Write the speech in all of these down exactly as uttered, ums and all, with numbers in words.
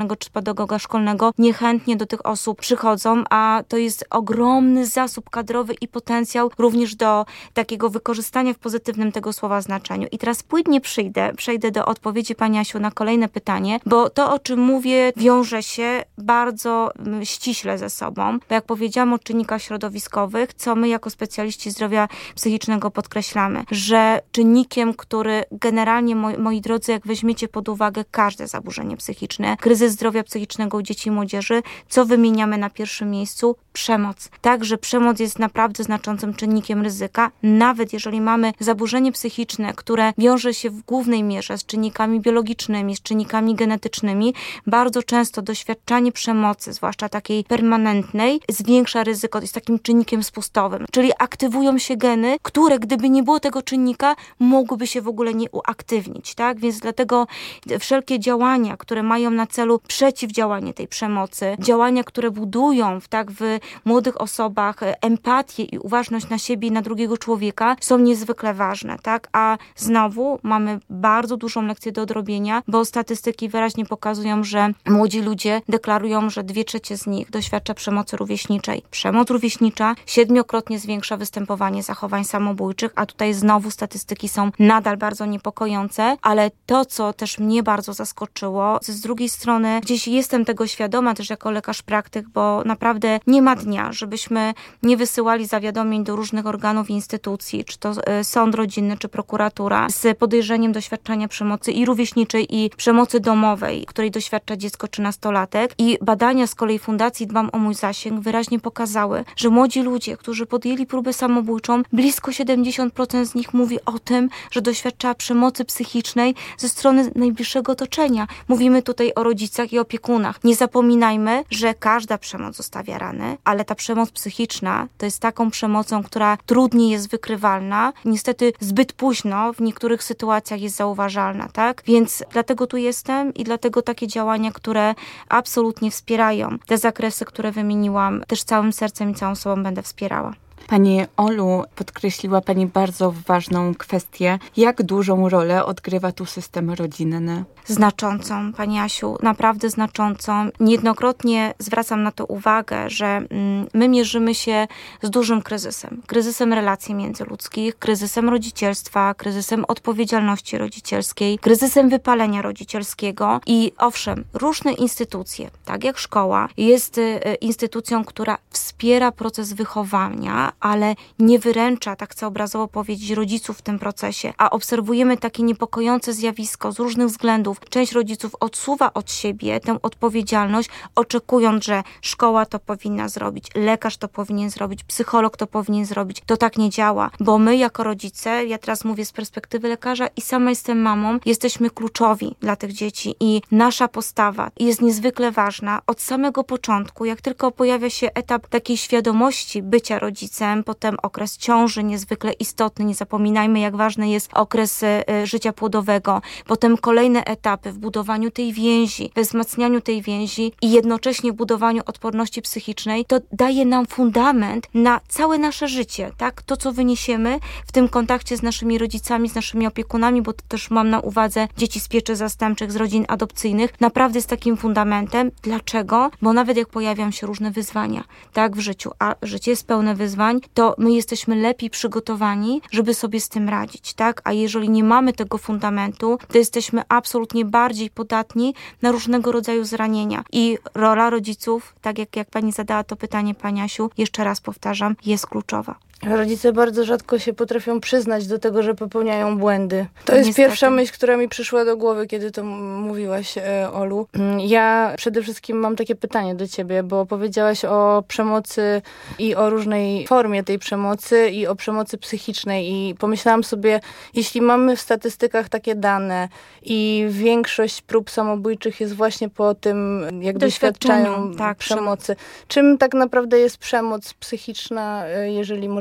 czy pedagoga szkolnego niechętnie do tych osób przychodzą, a to jest ogromny zasób kadrowy i potencjał również do takiego wykorzystania w pozytywnym tego słowa znaczeniu. I teraz płynnie przyjdę, przejdę do odpowiedzi Pani Asiu na kolejne pytanie, bo to, o czym mówię, wiąże się bardzo ściśle ze sobą, bo jak powiedziałam o czynnikach środowiskowych, co my jako specjaliści zdrowia psychicznego podkreślamy, że czynnikiem, który generalnie, moi, moi drodzy, jak weźmiecie pod uwagę każde zaburzenie psychiczne, kryzys zdrowia psychicznego u dzieci i młodzieży, co wymieniamy na pierwszym miejscu? Przemoc. Także przemoc jest naprawdę znaczącym czynnikiem ryzyka, nawet jeżeli mamy zaburzenie psychiczne, które wiąże się w głównej mierze z czynnikami biologicznymi, z czynnikami genetycznymi, bardzo często doświadczanie przemocy, zwłaszcza takiej permanentnej, zwiększa ryzyko, jest takim czynnikiem spustowym, czyli aktywują się geny, które gdyby nie było tego czynnika, mogłyby się w ogóle nie uaktywnić, tak? Więc dlatego wszelkie działania, które mają na celu przeciwdziałanie tej przemocy, działania, które budują w, tak, w młodych osobach empatię i uważność na siebie i na drugiego człowieka, są niezwykle ważne, tak? A znowu mamy bardzo dużą lekcję do odrobienia, bo statystyki wyraźnie pokazują, że młodzi ludzie deklarują, że dwie trzecie z nich doświadcza przemocy rówieśniczej. Przemoc rówieśnicza siedmiokrotnie zwiększa występowanie zachowań samobójczych, a tutaj znowu statystyki są nadal bardzo niepokojące, ale to, co też mnie bardzo zaskoczyło, z drugiej strony gdzieś jestem tego świadoma też jako lekarz praktyk, bo naprawdę nie ma dnia, żebyśmy nie wysyłali zawiadomień do różnych organów i instytucji, czy to sąd rodzinny, czy prokuratura, z podejrzeniem doświadczenia przemocy i rówieśniczej, i przemocy domowej, której doświadcza dziecko czy nastolatek. I badania z kolei Fundacji Dbam o mój zasięg wyraźnie pokazały, że młodzi ludzie, którzy podjęli próbę samobójczą, blisko siedemdziesiąt procent z nich mówi o tym, że doświadcza przemocy psychicznej ze strony najbliższego otoczenia. Mówimy tutaj o rodzicach i opiekunach. Nie zapominajmy, że każda przemoc zostawia rany, ale ta przemoc psychiczna to jest taką przemocą, która trudniej jest wykrywalna. Niestety zbyt późno w niektórych sytuacjach jest zauważalna, tak? Więc dlatego tu jestem i dlatego takie działania, które absolutnie wspierają te zakresy, które wymieniłam, też całym sercem i całą sobą będę wspierała. Pani Olu, podkreśliła Pani bardzo ważną kwestię. Jak dużą rolę odgrywa tu system rodzinny? Znaczącą, Pani Asiu, naprawdę znaczącą. Niejednokrotnie zwracam na to uwagę, że my mierzymy się z dużym kryzysem. Kryzysem relacji międzyludzkich, kryzysem rodzicielstwa, kryzysem odpowiedzialności rodzicielskiej, kryzysem wypalenia rodzicielskiego i owszem, różne instytucje, tak jak szkoła, jest instytucją, która wspiera proces wychowania, ale nie wyręcza, tak chcę obrazowo powiedzieć, rodziców w tym procesie, a obserwujemy takie niepokojące zjawisko z różnych względów. Część rodziców odsuwa od siebie tę odpowiedzialność, oczekując, że szkoła to powinna zrobić, lekarz to powinien zrobić, psycholog to powinien zrobić. To tak nie działa, bo my jako rodzice, ja teraz mówię z perspektywy lekarza i sama jestem mamą, jesteśmy kluczowi dla tych dzieci i nasza postawa jest niezwykle ważna od samego początku. Jak tylko pojawia się etap takiej świadomości bycia rodzicem, potem okres ciąży niezwykle istotny, nie zapominajmy, jak ważny jest okres y, życia płodowego, potem kolejne etapy w budowaniu tej więzi, we wzmacnianiu tej więzi i jednocześnie budowaniu odporności psychicznej, to daje nam fundament na całe nasze życie, tak? To, co wyniesiemy w tym kontakcie z naszymi rodzicami, z naszymi opiekunami, bo to też mam na uwadze dzieci z pieczy zastępczych, z rodzin adopcyjnych, naprawdę jest takim fundamentem. Dlaczego? Bo nawet jak pojawią się różne wyzwania, tak, w życiu, a życie jest pełne wyzwań, to my jesteśmy lepiej przygotowani, żeby sobie z tym radzić, tak? A jeżeli nie mamy tego fundamentu, to jesteśmy absolutnie bardziej podatni na różnego rodzaju zranienia. I rola rodziców, tak jak, jak Pani zadała to pytanie, Pani Asiu, jeszcze raz powtarzam, jest kluczowa. Rodzice bardzo rzadko się potrafią przyznać do tego, że popełniają błędy. To jest Niestety. Pierwsza myśl, która mi przyszła do głowy, kiedy to mówiłaś, Olu. Ja przede wszystkim mam takie pytanie do ciebie, bo powiedziałaś o przemocy i o różnej formie tej przemocy i o przemocy psychicznej i pomyślałam sobie, jeśli mamy w statystykach takie dane i większość prób samobójczych jest właśnie po tym, jak doświadczają tak, przemocy. Czym tak naprawdę jest przemoc psychiczna, jeżeli możesz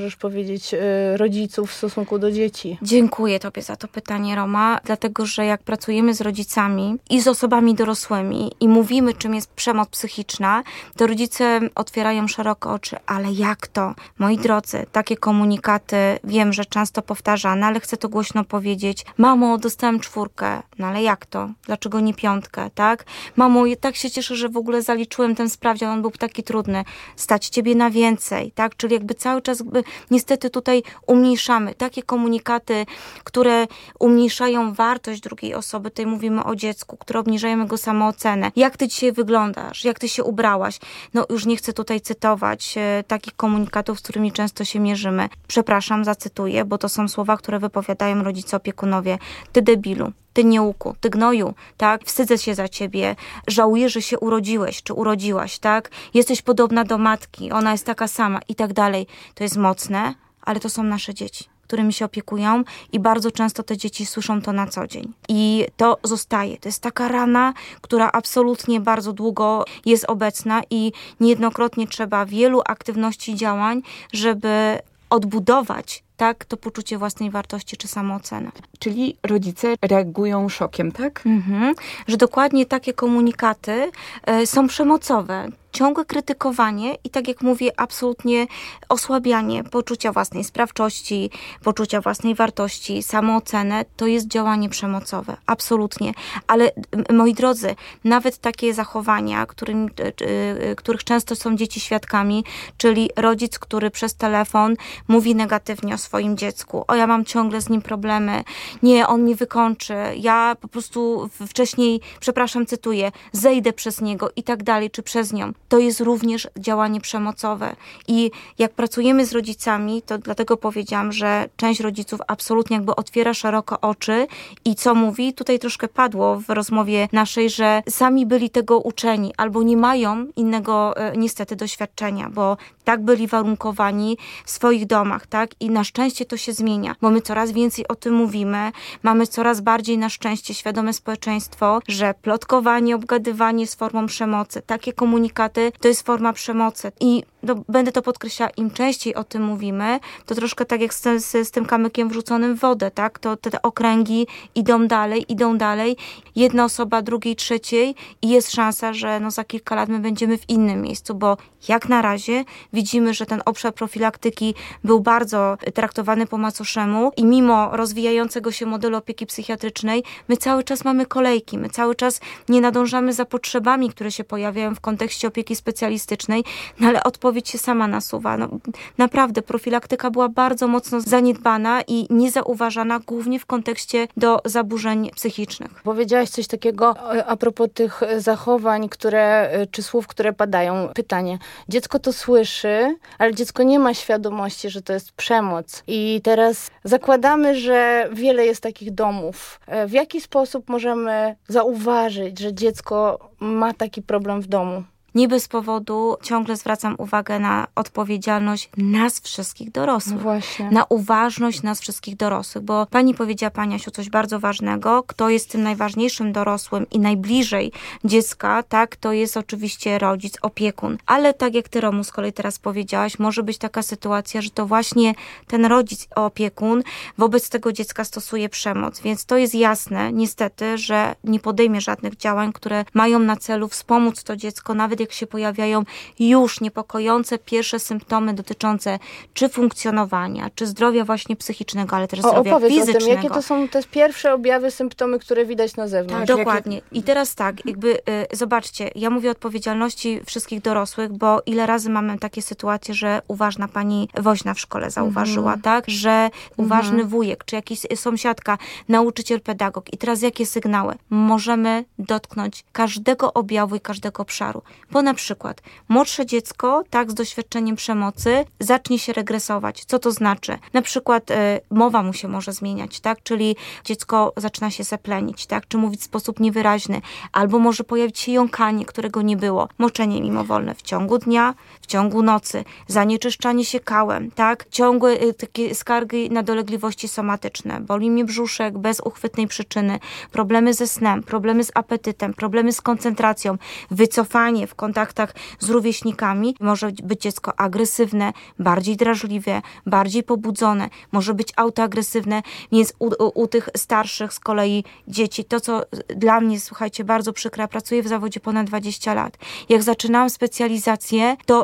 możesz powiedzieć rodziców w stosunku do dzieci? Dziękuję Tobie za to pytanie, Roma, dlatego, że jak pracujemy z rodzicami i z osobami dorosłymi i mówimy, czym jest przemoc psychiczna, to rodzice otwierają szeroko oczy, ale jak to? Moi drodzy, takie komunikaty, wiem, że często powtarzane, ale chcę to głośno powiedzieć. Mamo, dostałem czwórkę, no ale jak to? Dlaczego nie piątkę, tak? Mamo, ja tak się cieszę, że w ogóle zaliczyłem ten sprawdzian, on był taki trudny. Stać Ciebie na więcej, tak? Czyli jakby cały czas jakby, niestety tutaj umniejszamy. Takie komunikaty, które umniejszają wartość drugiej osoby, tutaj mówimy o dziecku, które obniżają jego samoocenę. Jak Ty dzisiaj wyglądasz? Jak Ty się ubrałaś? No już nie chcę tutaj cytować e, takich komunikatów, z którymi często się mierzymy. Przepraszam, zacytuję, bo to są słowa, które wypowiadają rodzice, opiekunowie. Ty debilu. Ty nieuku, ty gnoju, tak? Wstydzę się za ciebie, żałuję, że się urodziłeś, czy urodziłaś, tak? Jesteś podobna do matki, ona jest taka sama i tak dalej. To jest mocne, ale to są nasze dzieci, którymi się opiekują i bardzo często te dzieci słyszą to na co dzień. I to zostaje. To jest taka rana, która absolutnie bardzo długo jest obecna i niejednokrotnie trzeba wielu aktywności i działań, żeby odbudować tak, to poczucie własnej wartości czy samoocenę. Czyli rodzice reagują szokiem, tak? Mhm. Że dokładnie takie komunikaty y, są przemocowe. Ciągłe krytykowanie i tak jak mówię, absolutnie osłabianie poczucia własnej sprawczości, poczucia własnej wartości, samoocenę, to jest działanie przemocowe. Absolutnie. Ale moi drodzy, nawet takie zachowania, którym, których często są dzieci świadkami, czyli rodzic, który przez telefon mówi negatywnie o swoim dziecku. O, ja mam ciągle z nim problemy. Nie, on mnie wykończy. Ja po prostu wcześniej, przepraszam, cytuję, zejdę przez niego i tak dalej, czy przez nią. To jest również działanie przemocowe. I jak pracujemy z rodzicami, to dlatego powiedziałam, że część rodziców absolutnie jakby otwiera szeroko oczy i co mówi, tutaj troszkę padło w rozmowie naszej, że sami byli tego uczeni albo nie mają innego e, niestety doświadczenia, bo tak byli warunkowani w swoich domach, tak? I na szczęście to się zmienia, bo my coraz więcej o tym mówimy, mamy coraz bardziej na szczęście świadome społeczeństwo, że plotkowanie, obgadywanie jest formą przemocy, takie komunikaty to jest forma przemocy i no, będę to podkreślała, im częściej o tym mówimy, to troszkę tak jak z, z, z tym kamykiem wrzuconym w wodę, tak? To te, te okręgi idą dalej, idą dalej, jedna osoba, drugiej, trzeciej i jest szansa, że no, za kilka lat my będziemy w innym miejscu, bo jak na razie widzimy, że ten obszar profilaktyki był bardzo traktowany po macoszemu i mimo rozwijającego się modelu opieki psychiatrycznej, my cały czas mamy kolejki, my cały czas nie nadążamy za potrzebami, które się pojawiają w kontekście opieki specjalistycznej, no ale odpowiedź się sama nasuwa. No, naprawdę profilaktyka była bardzo mocno zaniedbana i niezauważana, głównie w kontekście do zaburzeń psychicznych. Powiedziałaś coś takiego a propos tych zachowań, które, czy słów, które padają. Pytanie. Dziecko to słyszy, ale dziecko nie ma świadomości, że to jest przemoc. I teraz zakładamy, że wiele jest takich domów. W jaki sposób możemy zauważyć, że dziecko ma taki problem w domu? Nie bez powodu ciągle zwracam uwagę na odpowiedzialność nas wszystkich dorosłych. No właśnie. Na uważność nas wszystkich dorosłych, bo pani powiedziała, pani Asiu, coś bardzo ważnego. Kto jest tym najważniejszym dorosłym i najbliżej dziecka, tak, to jest oczywiście rodzic, opiekun. Ale tak jak ty, Romu, z kolei teraz powiedziałaś, może być taka sytuacja, że to właśnie ten rodzic, opiekun wobec tego dziecka stosuje przemoc. Więc to jest jasne, niestety, że nie podejmie żadnych działań, które mają na celu wspomóc to dziecko, nawet jak się pojawiają już niepokojące pierwsze symptomy dotyczące czy funkcjonowania, czy zdrowia właśnie psychicznego, ale też zdrowia o, opowiedz fizycznego. O tym, jakie to są te pierwsze objawy, symptomy, które widać na zewnątrz. Tak, dokładnie. I teraz tak, jakby y, zobaczcie, ja mówię o odpowiedzialności wszystkich dorosłych, bo ile razy mamy takie sytuacje, że uważna pani woźna w szkole zauważyła, mm-hmm. tak, że uważny mm-hmm. wujek, czy jakiś sąsiadka, nauczyciel, pedagog. I teraz jakie sygnały? Możemy dotknąć każdego objawu i każdego obszaru. Bo na przykład młodsze dziecko, tak, z doświadczeniem przemocy zacznie się regresować. Co to znaczy? Na przykład y, mowa mu się może zmieniać, tak, czyli dziecko zaczyna się seplenić, tak, czy mówić w sposób niewyraźny, albo może pojawić się jąkanie, którego nie było, moczenie mimowolne w ciągu dnia, w ciągu nocy, zanieczyszczanie się kałem, tak, ciągłe y, takie skargi na dolegliwości somatyczne, boli mnie brzuszek bez uchwytnej przyczyny, problemy ze snem, problemy z apetytem, problemy z koncentracją, wycofanie w kontaktach z rówieśnikami. Może być dziecko agresywne, bardziej drażliwe, bardziej pobudzone, może być autoagresywne, więc u, u, u tych starszych z kolei dzieci, to co dla mnie, słuchajcie, bardzo przykre, pracuję w zawodzie ponad dwadzieścia lat. Jak zaczynałam specjalizację, to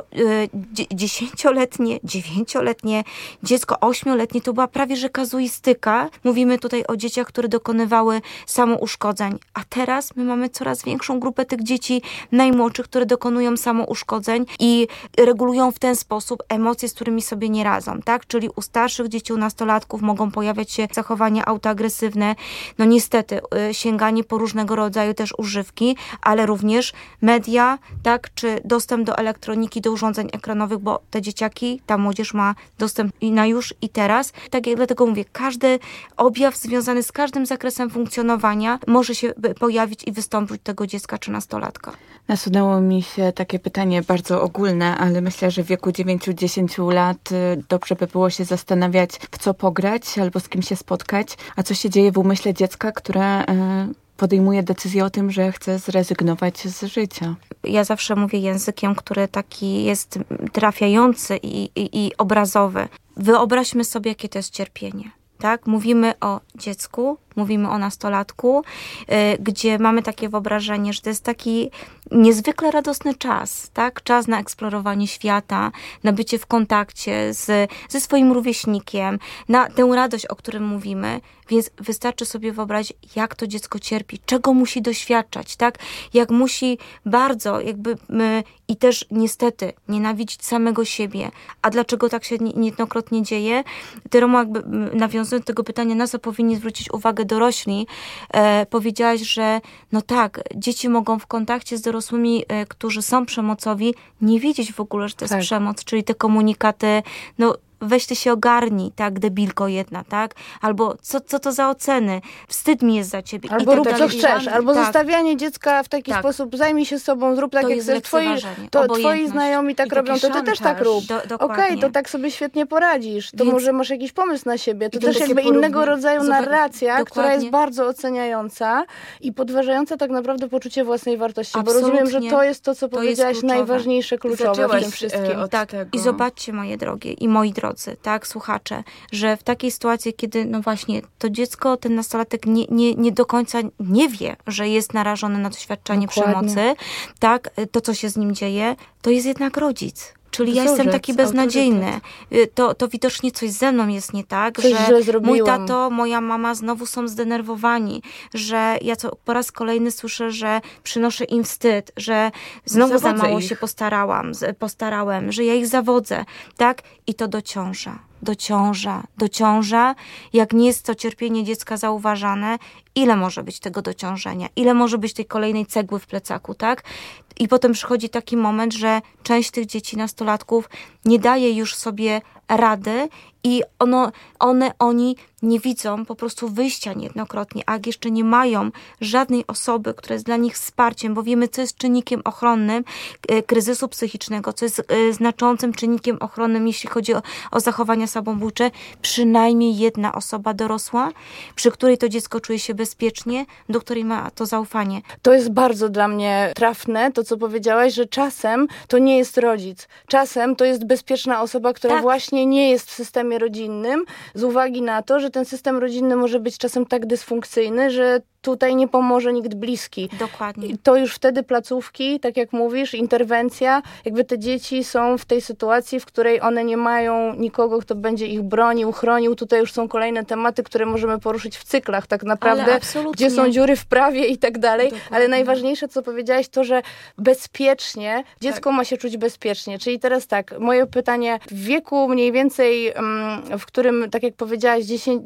dziesięcioletnie, dziewięcioletnie dziecko, ośmioletnie, to była prawie że kazuistyka. Mówimy tutaj o dzieciach, które dokonywały samouszkodzeń. A teraz my mamy coraz większą grupę tych dzieci najmłodszych, które dokonują samouszkodzeń i regulują w ten sposób emocje, z którymi sobie nie radzą, tak? Czyli u starszych dzieci, u nastolatków mogą pojawiać się zachowania autoagresywne, no niestety sięganie po różnego rodzaju też używki, ale również media, tak? Czy dostęp do elektroniki, do urządzeń ekranowych, bo te dzieciaki, ta młodzież ma dostęp i na już i teraz. Tak jak dlatego mówię, każdy objaw związany z każdym zakresem funkcjonowania może się pojawić i wystąpić tego dziecka czy nastolatka. Nasunęło mi się takie pytanie bardzo ogólne, ale myślę, że w wieku dziewięciu do dziesięciu lat dobrze by było się zastanawiać, w co pograć albo z kim się spotkać, a co się dzieje w umyśle dziecka, które podejmuje decyzję o tym, że chce zrezygnować z życia. Ja zawsze mówię językiem, który taki jest trafiający i, i, i obrazowy. Wyobraźmy sobie, jakie to jest cierpienie. Tak? Mówimy o dziecku, mówimy o nastolatku, yy, gdzie mamy takie wyobrażenie, że to jest taki niezwykle radosny czas, tak? Czas na eksplorowanie świata, na bycie w kontakcie z, ze swoim rówieśnikiem, na tę radość, o którym mówimy, więc wystarczy sobie wyobrazić, jak to dziecko cierpi, czego musi doświadczać, tak? Jak musi bardzo jakby my, i też niestety nienawidzić samego siebie. A dlaczego tak się niejednokrotnie dzieje? Ty, Romo, jakby nawiązując do tego pytania, na co powinni zwrócić uwagę dorośli, e, powiedziałaś, że no tak, dzieci mogą w kontakcie z dorosłymi, e, którzy są przemocowi, nie wiedzieć w ogóle, że to jest tak. przemoc, czyli te komunikaty, no weź ty się ogarnij, tak, debilko jedna, tak? Albo co, co to za oceny? Wstyd mi jest za ciebie. Albo I rób tak co dalej. chcesz, albo tak. zostawianie dziecka w taki tak. sposób, zajmij się sobą, zrób tak to jak jest chcesz. Twoi, to twoi znajomi tak robią, to ty też tak rób. Do, Okej, okay, to tak sobie świetnie poradzisz. To Więc... może masz jakiś pomysł na siebie. To też jakby porównie... innego rodzaju Zobacz... narracja, Dokładnie. która jest bardzo oceniająca i podważająca tak naprawdę poczucie własnej wartości. Absolutnie. Bo rozumiem, że to jest to, co to powiedziałaś, najważniejsze, kluczowe Zaczęłaś w tym wszystkim. od tak. tego. I zobaczcie, moje drogie i moi drodzy, tak, słuchacze, że w takiej sytuacji, kiedy no właśnie to dziecko, ten nastolatek nie, nie, nie do końca nie wie, że jest narażony na doświadczenie Dokładnie. przemocy, tak, to co się z nim dzieje, to jest jednak rodzic. Czyli ja Wzorzec, jestem taki beznadziejny. autorytet. To, to widocznie coś ze mną jest nie tak, Coś źle że zrobiłam. mój tato, moja mama znowu są zdenerwowani, że ja co, po raz kolejny słyszę, że przynoszę im wstyd, że znowu Zawodzę za mało ich. się postarałam, postarałem, że ja ich zawodzę, tak? I to dociąża, dociąża, dociąża. Jak nie jest to cierpienie dziecka zauważane, ile może być tego dociążenia? Ile może być tej kolejnej cegły w plecaku, tak? I potem przychodzi taki moment, że część tych dzieci, nastolatków nie daje już sobie rady i ono, one, oni nie widzą po prostu wyjścia niejednokrotnie, a jak jeszcze nie mają żadnej osoby, która jest dla nich wsparciem, bo wiemy, co jest czynnikiem ochronnym kryzysu psychicznego, co jest znaczącym czynnikiem ochronnym, jeśli chodzi o, o zachowania samobójcze, przynajmniej jedna osoba dorosła, przy której to dziecko czuje się bezpiecznie, do której ma to zaufanie. To jest bardzo dla mnie trafne, to co powiedziałaś, że czasem to nie jest rodzic. Czasem to jest bezpieczna osoba, która tak. właśnie nie jest w systemie rodzinnym, z uwagi na to, że ten system rodzinny może być czasem tak dysfunkcyjny, że tutaj nie pomoże nikt bliski. Dokładnie. I to już wtedy placówki, tak jak mówisz, interwencja, jakby te dzieci są w tej sytuacji, w której one nie mają nikogo, kto będzie ich bronił, chronił. Tutaj już są kolejne tematy, które możemy poruszyć w cyklach tak naprawdę, gdzie są dziury w prawie i tak dalej. Dokładnie. Ale najważniejsze, co powiedziałaś, to, że bezpiecznie, dziecko tak. ma się czuć bezpiecznie. Czyli teraz tak, moje pytanie, w wieku mniej więcej, w którym, tak jak powiedziałaś,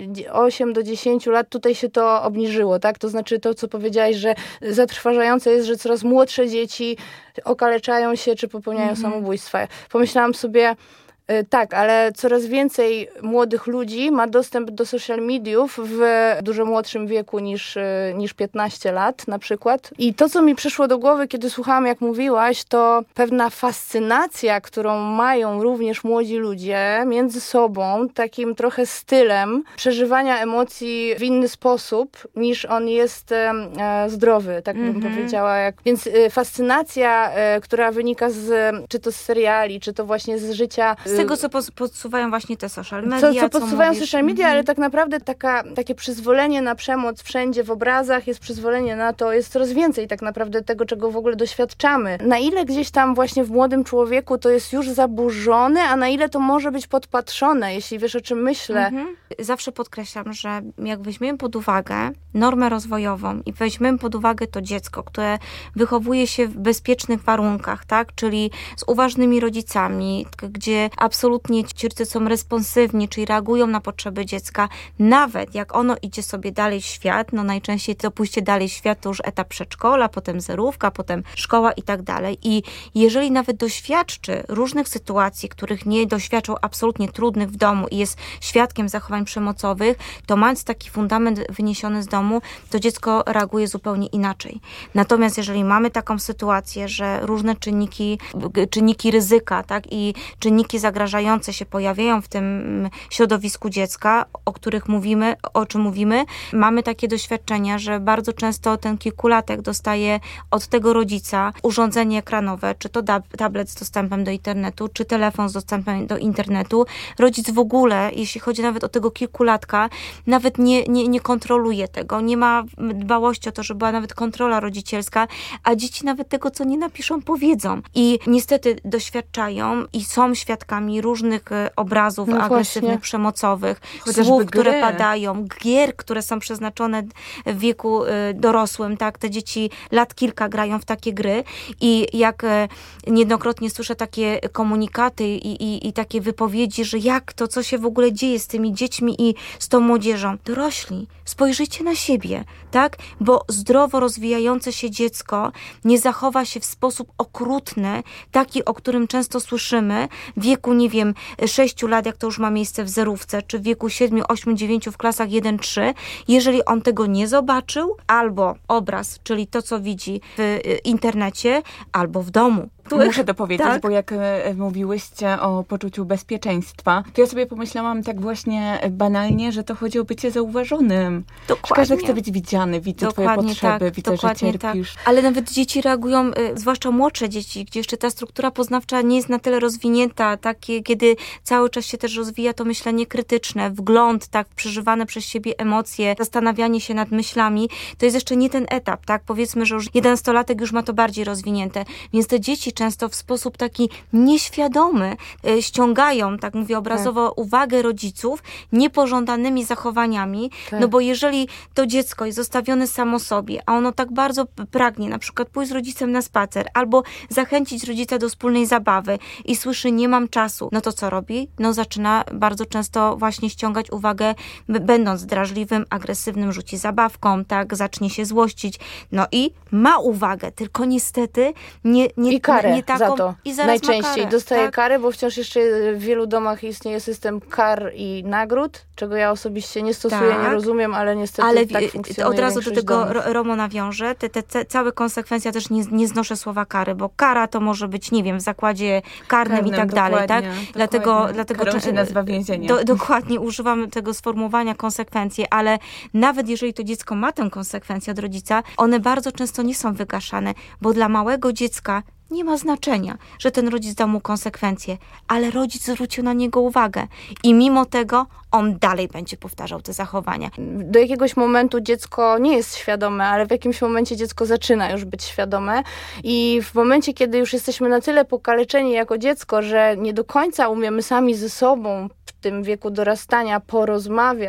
osiem do dziesięciu lat, tutaj się to obniżyło, tak? To znaczy to, co powiedziałaś, że zatrważające jest, że coraz młodsze dzieci okaleczają się, czy popełniają mm-hmm. samobójstwa. Pomyślałam sobie, Tak, ale coraz więcej młodych ludzi ma dostęp do social mediów w dużo młodszym wieku niż, niż piętnaście lat na przykład. I to, co mi przyszło do głowy, kiedy słuchałam, jak mówiłaś, to pewna fascynacja, którą mają również młodzi ludzie między sobą, takim trochę stylem przeżywania emocji w inny sposób, niż on jest e, zdrowy, tak bym mm-hmm. powiedziała. Jak, więc e, fascynacja, e, która wynika z, czy to z seriali, czy to właśnie z życia. Z tego, co podsuwają właśnie te social media. Co, co podsuwają co social media, mm-hmm. ale tak naprawdę taka, takie przyzwolenie na przemoc wszędzie w obrazach, jest przyzwolenie na to, jest coraz więcej tak naprawdę tego, czego w ogóle doświadczamy. Na ile gdzieś tam właśnie w młodym człowieku to jest już zaburzone, a na ile to może być podpatrzone, jeśli wiesz, o czym myślę. Mm-hmm. Zawsze podkreślam, że jak weźmiemy pod uwagę normę rozwojową i weźmiemy pod uwagę to dziecko, które wychowuje się w bezpiecznych warunkach, tak, czyli z uważnymi rodzicami, gdzie absolutnie ci rodzice są responsywni, czyli reagują na potrzeby dziecka, nawet jak ono idzie sobie dalej w świat, no najczęściej to pójście dalej w świat to już etap przedszkola, potem zerówka, potem szkoła i tak dalej. I jeżeli nawet doświadczy różnych sytuacji, których nie doświadczał absolutnie trudnych w domu i jest świadkiem zachowań przemocowych, to mając taki fundament wyniesiony z domu, to dziecko reaguje zupełnie inaczej. Natomiast jeżeli mamy taką sytuację, że różne czynniki, czynniki ryzyka, tak, i czynniki zagrażające się pojawiają w tym środowisku dziecka, o których mówimy, o czym mówimy, mamy takie doświadczenia, że bardzo często ten kilkulatek dostaje od tego rodzica urządzenie ekranowe, czy to tablet z dostępem do internetu, czy telefon z dostępem do internetu. Rodzic w ogóle, jeśli chodzi nawet o tego kilkulatka, nawet nie, nie, nie kontroluje tego, nie ma dbałości o to, żeby była nawet kontrola rodzicielska, a dzieci nawet tego, co nie napiszą, powiedzą. I niestety doświadczają i są świadkami różnych obrazów no agresywnych, właśnie. Przemocowych, chociażby słów, gry. Które padają, gier, które są przeznaczone w wieku dorosłym, tak, te dzieci lat kilka grają w takie gry i jak niejednokrotnie słyszę takie komunikaty i, i, i takie wypowiedzi, że jak to, co się w ogóle dzieje z tymi dziećmi i z tą młodzieżą. Dorośli, spojrzyjcie na siebie, tak, bo zdrowo rozwijające się dziecko nie zachowa się w sposób okrutny, taki, o którym często słyszymy, w wieku, nie wiem, sześciu lat, jak to już ma miejsce w zerówce, czy w wieku siedmiu, ośmiu, dziewięciu w klasach jeden trzy, jeżeli on tego nie zobaczył, albo obraz, czyli to, co widzi w internecie, albo w domu. Muszę to powiedzieć, tak? Bo jak e, mówiłyście o poczuciu bezpieczeństwa, to ja sobie pomyślałam tak właśnie banalnie, że to chodzi o bycie zauważonym. Dokładnie. Każdy chce być widziany, widzę dokładnie twoje potrzeby, tak, widzę, że cierpisz. Tak. Ale nawet dzieci reagują, y, zwłaszcza młodsze dzieci, gdzie jeszcze ta struktura poznawcza nie jest na tyle rozwinięta, takie, kiedy cały czas się też rozwija to myślenie krytyczne, wgląd, tak, przeżywane przez siebie emocje, zastanawianie się nad myślami, to jest jeszcze nie ten etap, tak? Powiedzmy, że już jedenastolatek już ma to bardziej rozwinięte, więc te dzieci często w sposób taki nieświadomy y, ściągają, tak mówię obrazowo, tak. uwagę rodziców niepożądanymi zachowaniami, tak. no bo jeżeli to dziecko jest zostawione samo sobie, a ono tak bardzo pragnie na przykład pójść z rodzicem na spacer albo zachęcić rodzica do wspólnej zabawy i słyszy, nie mam czasu, no to co robi? No zaczyna bardzo często właśnie ściągać uwagę, będąc drażliwym, agresywnym, rzuci zabawką, tak, zacznie się złościć, no i ma uwagę, tylko niestety nie, nie, I karę nie taką, za to. I zaraz najczęściej karę, dostaje tak? karę, bo wciąż jeszcze w wielu domach istnieje system kar i nagród, czego ja osobiście nie stosuję, tak. nie rozumiem, ale niestety ale tak funkcjonuje. Od razu do tego domów. Romo nawiążę, te, te, te całe konsekwencje, też nie, nie znoszę słowa kary, bo kara to może być, nie wiem, w zakładzie karnym, karnym i tak dalej, tak? Dlatego, dlatego karą się nazywa więzienie. Do, dokładnie używamy tego sformułowania konsekwencje, ale nawet jeżeli to dziecko ma tę konsekwencję od rodzica, one bardzo często nie są wygaszane, bo dla małego dziecka nie ma znaczenia, że ten rodzic dał mu konsekwencje, ale rodzic zwrócił na niego uwagę i mimo tego on dalej będzie powtarzał te zachowania. Do jakiegoś momentu dziecko nie jest świadome, ale w jakimś momencie dziecko zaczyna już być świadome i w momencie, kiedy już jesteśmy na tyle pokaleczeni jako dziecko, że nie do końca umiemy sami ze sobą w tym wieku dorastania porozmawiać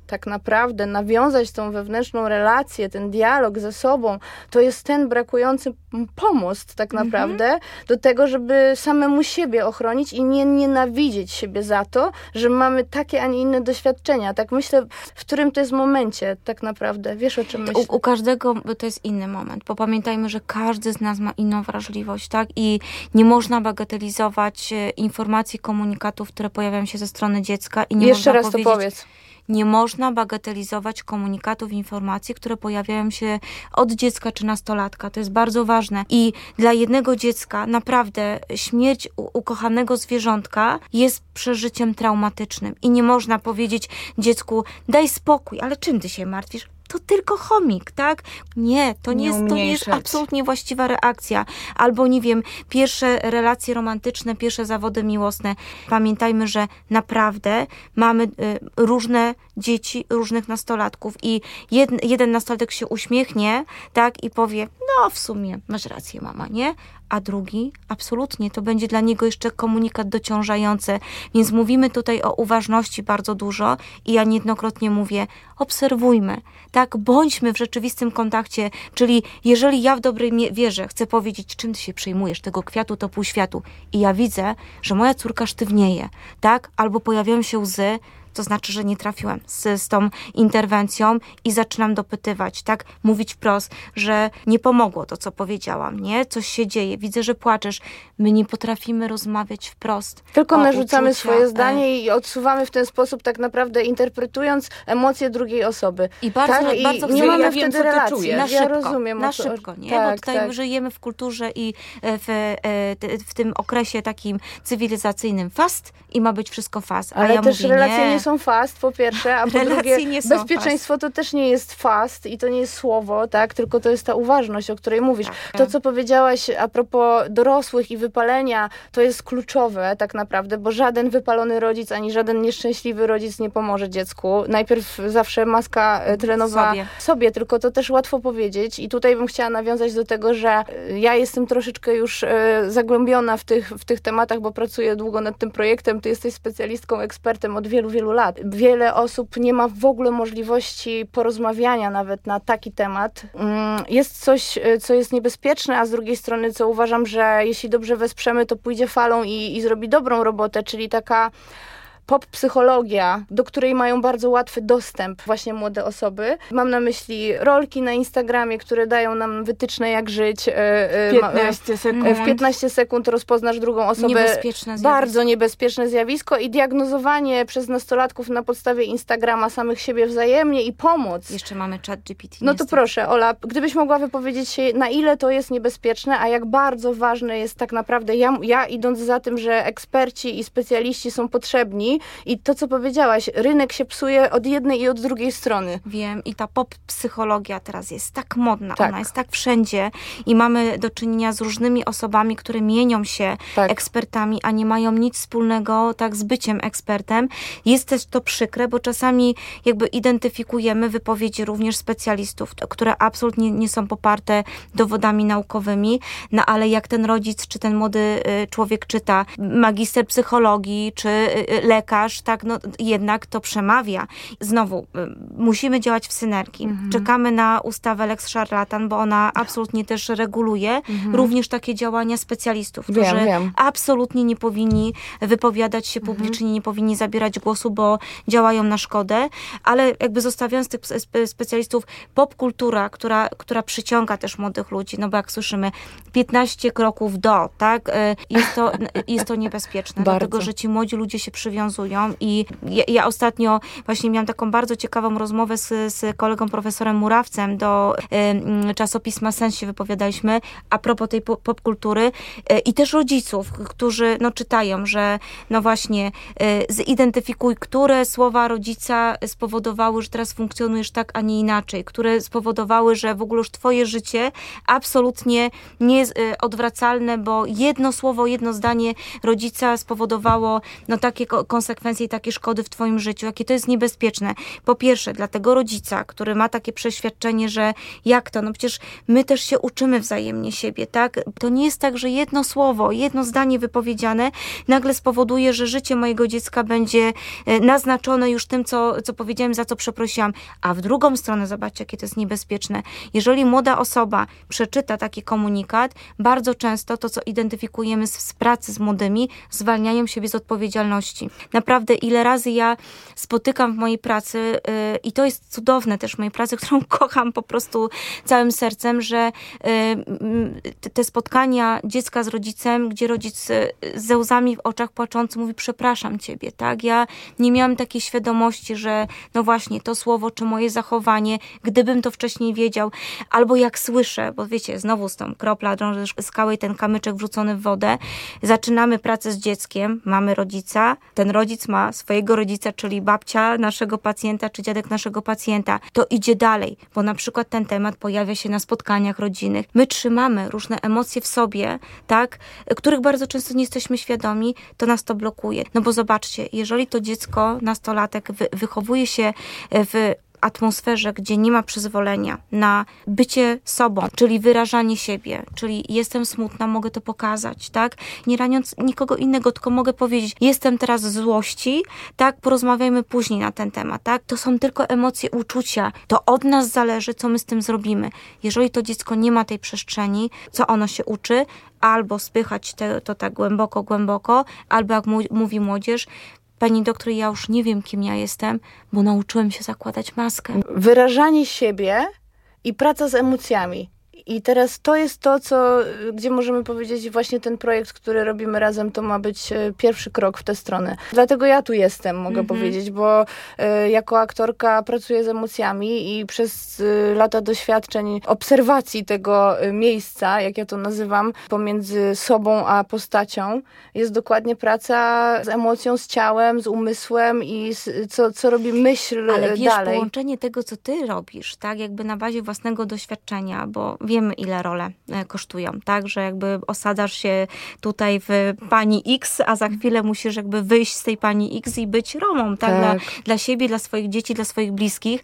tak naprawdę nawiązać tą wewnętrzną relację, ten dialog ze sobą, to jest ten brakujący pomost tak naprawdę mhm. do tego, żeby samemu siebie ochronić i nie nienawidzieć siebie za to, że mamy takie, a nie inne doświadczenia. Tak myślę, w którym to jest momencie tak naprawdę. Wiesz, o czym myślę? U, u każdego to jest inny moment, bo pamiętajmy, że każdy z nas ma inną wrażliwość, tak? I nie można bagatelizować informacji, komunikatów, które pojawiają się ze strony dziecka i nie Jeszcze można raz powiedzieć, to powiedz. Nie można bagatelizować komunikatów, informacji, które pojawiają się od dziecka czy nastolatka. To jest bardzo ważne. I dla jednego dziecka naprawdę śmierć ukochanego zwierzątka jest przeżyciem traumatycznym. I nie można powiedzieć dziecku, daj spokój, ale czym ty się martwisz? To tylko chomik, tak? Nie, to nie, nie jest, to nie jest absolutnie właściwa reakcja. Albo, nie wiem, pierwsze relacje romantyczne, pierwsze zawody miłosne. Pamiętajmy, że naprawdę mamy y, różne dzieci, różnych nastolatków i jed, jeden nastolatek się uśmiechnie, tak? I powie, no w sumie masz rację, mama, nie? A drugi absolutnie, to będzie dla niego jeszcze komunikat dociążający. Więc mówimy tutaj o uważności bardzo dużo i ja niejednokrotnie mówię, obserwujmy, tak, bądźmy w rzeczywistym kontakcie, czyli jeżeli ja w dobrej wierze chcę powiedzieć, czym ty się przejmujesz, tego kwiatu to pół światu i ja widzę, że moja córka sztywnieje, tak, albo pojawiają się łzy, to znaczy, że nie trafiłem z, z tą interwencją i zaczynam dopytywać, tak? Mówić wprost, że nie pomogło to, co powiedziałam, nie? Coś się dzieje, widzę, że płaczesz. My nie potrafimy rozmawiać wprost. Tylko narzucamy uczucia, swoje zdanie i odsuwamy w ten sposób tak naprawdę interpretując emocje drugiej osoby. I bardzo, tak? bardzo I nie mamy ja wtedy wiem, relacji. Na ja szybko, rozumiem. na szybko, nie? Tak, Bo tutaj tak. żyjemy w kulturze i w, w tym okresie takim cywilizacyjnym fast i ma być wszystko fast. A Ale ja też mówię, relacje nie. nie są fast, po pierwsze, a po drugie bezpieczeństwo fast. To też nie jest fast i to nie jest słowo, tak? Tylko to jest ta uważność, o której mówisz. Tak. To, co powiedziałaś a propos dorosłych i wypalenia, to jest kluczowe tak naprawdę, bo żaden wypalony rodzic, ani żaden nieszczęśliwy rodzic nie pomoże dziecku. Najpierw zawsze maska tlenowa sobie. sobie, tylko to też łatwo powiedzieć i tutaj bym chciała nawiązać do tego, że ja jestem troszeczkę już zagłębiona w tych, w tych tematach, bo pracuję długo nad tym projektem. Ty jesteś specjalistką, ekspertem od wielu, wielu lat. Wiele osób nie ma w ogóle możliwości porozmawiania nawet na taki temat. Jest coś, co jest niebezpieczne, a z drugiej strony, co uważam, że jeśli dobrze wesprzemy, to pójdzie falą i, i zrobi dobrą robotę, czyli taka pop-psychologia, do której mają bardzo łatwy dostęp właśnie młode osoby. Mam na myśli rolki na Instagramie, które dają nam wytyczne, jak żyć. piętnaście sekund. W piętnaście sekund rozpoznasz drugą osobę. Niebezpieczne zjawisko. Bardzo niebezpieczne zjawisko i diagnozowanie przez nastolatków na podstawie Instagrama samych siebie wzajemnie i pomoc. Jeszcze mamy chat G P T. No to proszę, Ola, gdybyś mogła wypowiedzieć się, na ile to jest niebezpieczne, a jak bardzo ważne jest tak naprawdę, ja, ja idąc za tym, że eksperci i specjaliści są potrzebni, i to, co powiedziałaś, rynek się psuje od jednej i od drugiej strony. Wiem i ta pop-psychologia teraz jest tak modna, tak. Ona jest tak wszędzie i mamy do czynienia z różnymi osobami, które mienią się tak. ekspertami, a nie mają nic wspólnego tak z byciem ekspertem. Jest też to przykre, bo czasami jakby identyfikujemy wypowiedzi również specjalistów, które absolutnie nie są poparte dowodami naukowymi, no ale jak ten rodzic, czy ten młody człowiek czyta magister psychologii, czy lekarz, tak, no jednak to przemawia. Znowu, y, musimy działać w synergii. Mhm. Czekamy na ustawę Lex Szarlatan, bo ona absolutnie też reguluje mhm. również takie działania specjalistów, wiem, którzy wiem. absolutnie nie powinni wypowiadać się publicznie, mhm. nie powinni zabierać głosu, bo działają na szkodę, ale jakby zostawiając tych spe- specjalistów, popkultura, która, która przyciąga też młodych ludzi, no bo jak słyszymy, piętnaście kroków do, tak, y, jest to, jest to niebezpieczne, dlatego, że ci młodzi ludzie się przywiązują i ja, ja ostatnio właśnie miałam taką bardzo ciekawą rozmowę z, z kolegą profesorem Murawcem do y, czasopisma Sens się wypowiadaliśmy a propos tej po, popkultury y, i też rodziców, którzy no czytają, że no właśnie y, zidentyfikuj, które słowa rodzica spowodowały, że teraz funkcjonujesz tak, a nie inaczej, które spowodowały, że w ogóle już twoje życie absolutnie nie jest y, odwracalne, bo jedno słowo, jedno zdanie rodzica spowodowało no takie ko- konsekwencje i takie szkody w twoim życiu, jakie to jest niebezpieczne. Po pierwsze, dla tego rodzica, który ma takie przeświadczenie, że jak to, no przecież my też się uczymy wzajemnie siebie, tak? To nie jest tak, że jedno słowo, jedno zdanie wypowiedziane nagle spowoduje, że życie mojego dziecka będzie naznaczone już tym, co, co powiedziałem, za co przeprosiłam. A w drugą stronę, zobaczcie, jakie to jest niebezpieczne. Jeżeli młoda osoba przeczyta taki komunikat, bardzo często to, co identyfikujemy z, z pracy z młodymi, zwalniają siebie z odpowiedzialności. Naprawdę, ile razy ja spotykam w mojej pracy yy, i to jest cudowne też w mojej pracy, którą kocham po prostu całym sercem, że yy, te spotkania dziecka z rodzicem, gdzie rodzic yy, ze łzami w oczach płaczący mówi, przepraszam ciebie, tak? Ja nie miałam takiej świadomości, że no właśnie to słowo, czy moje zachowanie, gdybym to wcześniej wiedział, albo jak słyszę, bo wiecie, znowu z tą kropla drąży skały i ten kamyczek wrzucony w wodę, zaczynamy pracę z dzieckiem, mamy rodzica, ten rodzic ma swojego rodzica, czyli babcia naszego pacjenta, czy dziadek naszego pacjenta, to idzie dalej, bo na przykład ten temat pojawia się na spotkaniach rodzinnych. My trzymamy różne emocje w sobie, tak, których bardzo często nie jesteśmy świadomi, to nas to blokuje. No bo zobaczcie, jeżeli to dziecko, nastolatek wy, wychowuje się w atmosferze, gdzie nie ma przyzwolenia na bycie sobą, czyli wyrażanie siebie, czyli jestem smutna, mogę to pokazać, tak? Nie raniąc nikogo innego, tylko mogę powiedzieć, jestem teraz w złości, tak? Porozmawiajmy później na ten temat, tak? To są tylko emocje, uczucia. To od nas zależy, co my z tym zrobimy. Jeżeli to dziecko nie ma tej przestrzeni, co ono się uczy, albo spychać te, to tak głęboko, głęboko, albo jak mu, mówi młodzież, pani doktor, ja już nie wiem, kim ja jestem, bo nauczyłem się zakładać maskę. Wyrażanie siebie i praca z emocjami. I teraz to jest to, co, gdzie możemy powiedzieć, właśnie ten projekt, który robimy razem, to ma być pierwszy krok w tę stronę. Dlatego ja tu jestem, mogę mm-hmm. powiedzieć, bo y, jako aktorka pracuję z emocjami i przez y, lata doświadczeń, obserwacji tego y, miejsca, jak ja to nazywam, pomiędzy sobą a postacią, jest dokładnie praca z emocją, z ciałem, z umysłem i z, co, co robi myśl Ale wiesz, dalej. Połączenie tego, co ty robisz, tak, jakby na bazie własnego doświadczenia, bo wiemy, ile role kosztują, tak, że jakby osadzasz się tutaj w pani X, a za chwilę musisz jakby wyjść z tej pani X i być Romą, tak, tak. Dla, dla siebie, dla swoich dzieci, dla swoich bliskich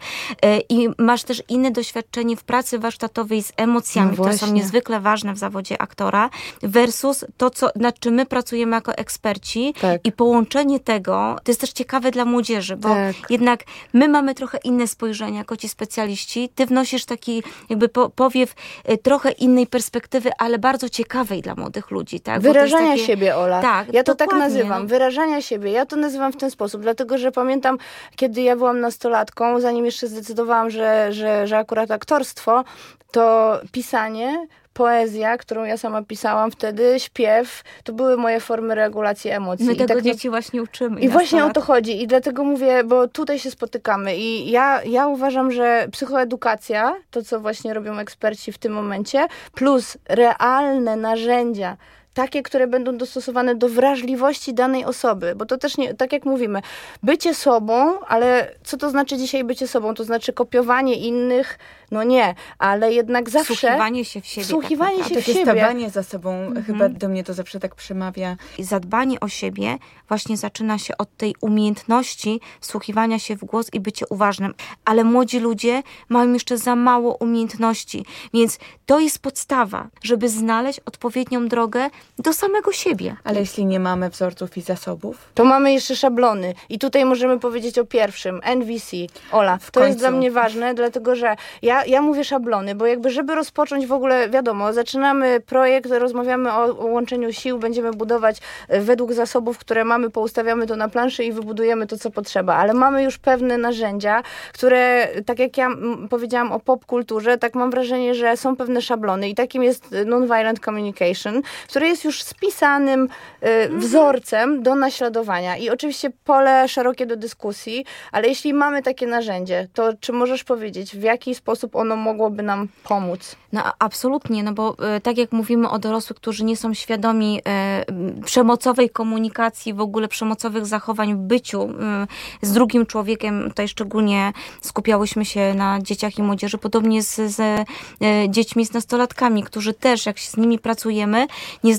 i masz też inne doświadczenie w pracy warsztatowej z emocjami, no które są niezwykle ważne w zawodzie aktora, versus to, co, nad czym my pracujemy jako eksperci tak. I połączenie tego, to jest też ciekawe dla młodzieży, bo tak. Jednak my mamy trochę inne spojrzenie jako ci specjaliści, ty wnosisz taki jakby po, powiew trochę innej perspektywy, ale bardzo ciekawej dla młodych ludzi. Tak? Wyrażania takie... siebie, Ola. Tak, ja to tak nazywam. No. Wyrażania siebie. Ja to nazywam w ten sposób, dlatego, że pamiętam, kiedy ja byłam nastolatką, zanim jeszcze zdecydowałam, że, że, że akurat aktorstwo, to pisanie, poezja, którą ja sama pisałam wtedy, śpiew, to były moje formy regulacji emocji. My I tego tak dzieci właśnie uczymy. I właśnie o to chodzi. I dlatego mówię, bo tutaj się spotykamy. I ja, ja uważam, że psychoedukacja, to co właśnie robią eksperci w tym momencie, plus realne narzędzia, takie, które będą dostosowane do wrażliwości danej osoby, bo to też nie, tak jak mówimy, bycie sobą, ale co to znaczy dzisiaj bycie sobą? To znaczy kopiowanie innych? No nie, ale jednak zawsze... Wsłuchiwanie się w siebie. Wsłuchiwanie tak się takie w siebie. stawanie za sobą, mhm. chyba do mnie to zawsze tak przemawia. I zadbanie o siebie właśnie zaczyna się od tej umiejętności wsłuchiwania się w głos i bycie uważnym. Ale młodzi ludzie mają jeszcze za mało umiejętności, więc to jest podstawa, żeby znaleźć odpowiednią drogę do samego siebie. Ale jeśli nie mamy wzorców i zasobów? To mamy jeszcze szablony. I tutaj możemy powiedzieć o pierwszym, N V C. Ola, w to końcu. Jest dla mnie ważne, dlatego że ja, ja mówię szablony, bo jakby żeby rozpocząć w ogóle, wiadomo, zaczynamy projekt, rozmawiamy o, o łączeniu sił, będziemy budować według zasobów, które mamy, poustawiamy to na planszy i wybudujemy to, co potrzeba. Ale mamy już pewne narzędzia, które, tak jak ja powiedziałam o popkulturze, tak mam wrażenie, że są pewne szablony i takim jest nonviolent communication, który jest już spisanym y, mhm. wzorcem do naśladowania. I oczywiście pole szerokie do dyskusji, ale jeśli mamy takie narzędzie, to czy możesz powiedzieć, w jaki sposób ono mogłoby nam pomóc? No absolutnie, no bo y, tak jak mówimy o dorosłych, którzy nie są świadomi y, przemocowej komunikacji, w ogóle przemocowych zachowań w byciu y, z drugim człowiekiem, tutaj szczególnie skupiałyśmy się na dzieciach i młodzieży, podobnie z, z y, dziećmi, z nastolatkami, którzy też, jak się z nimi pracujemy, nie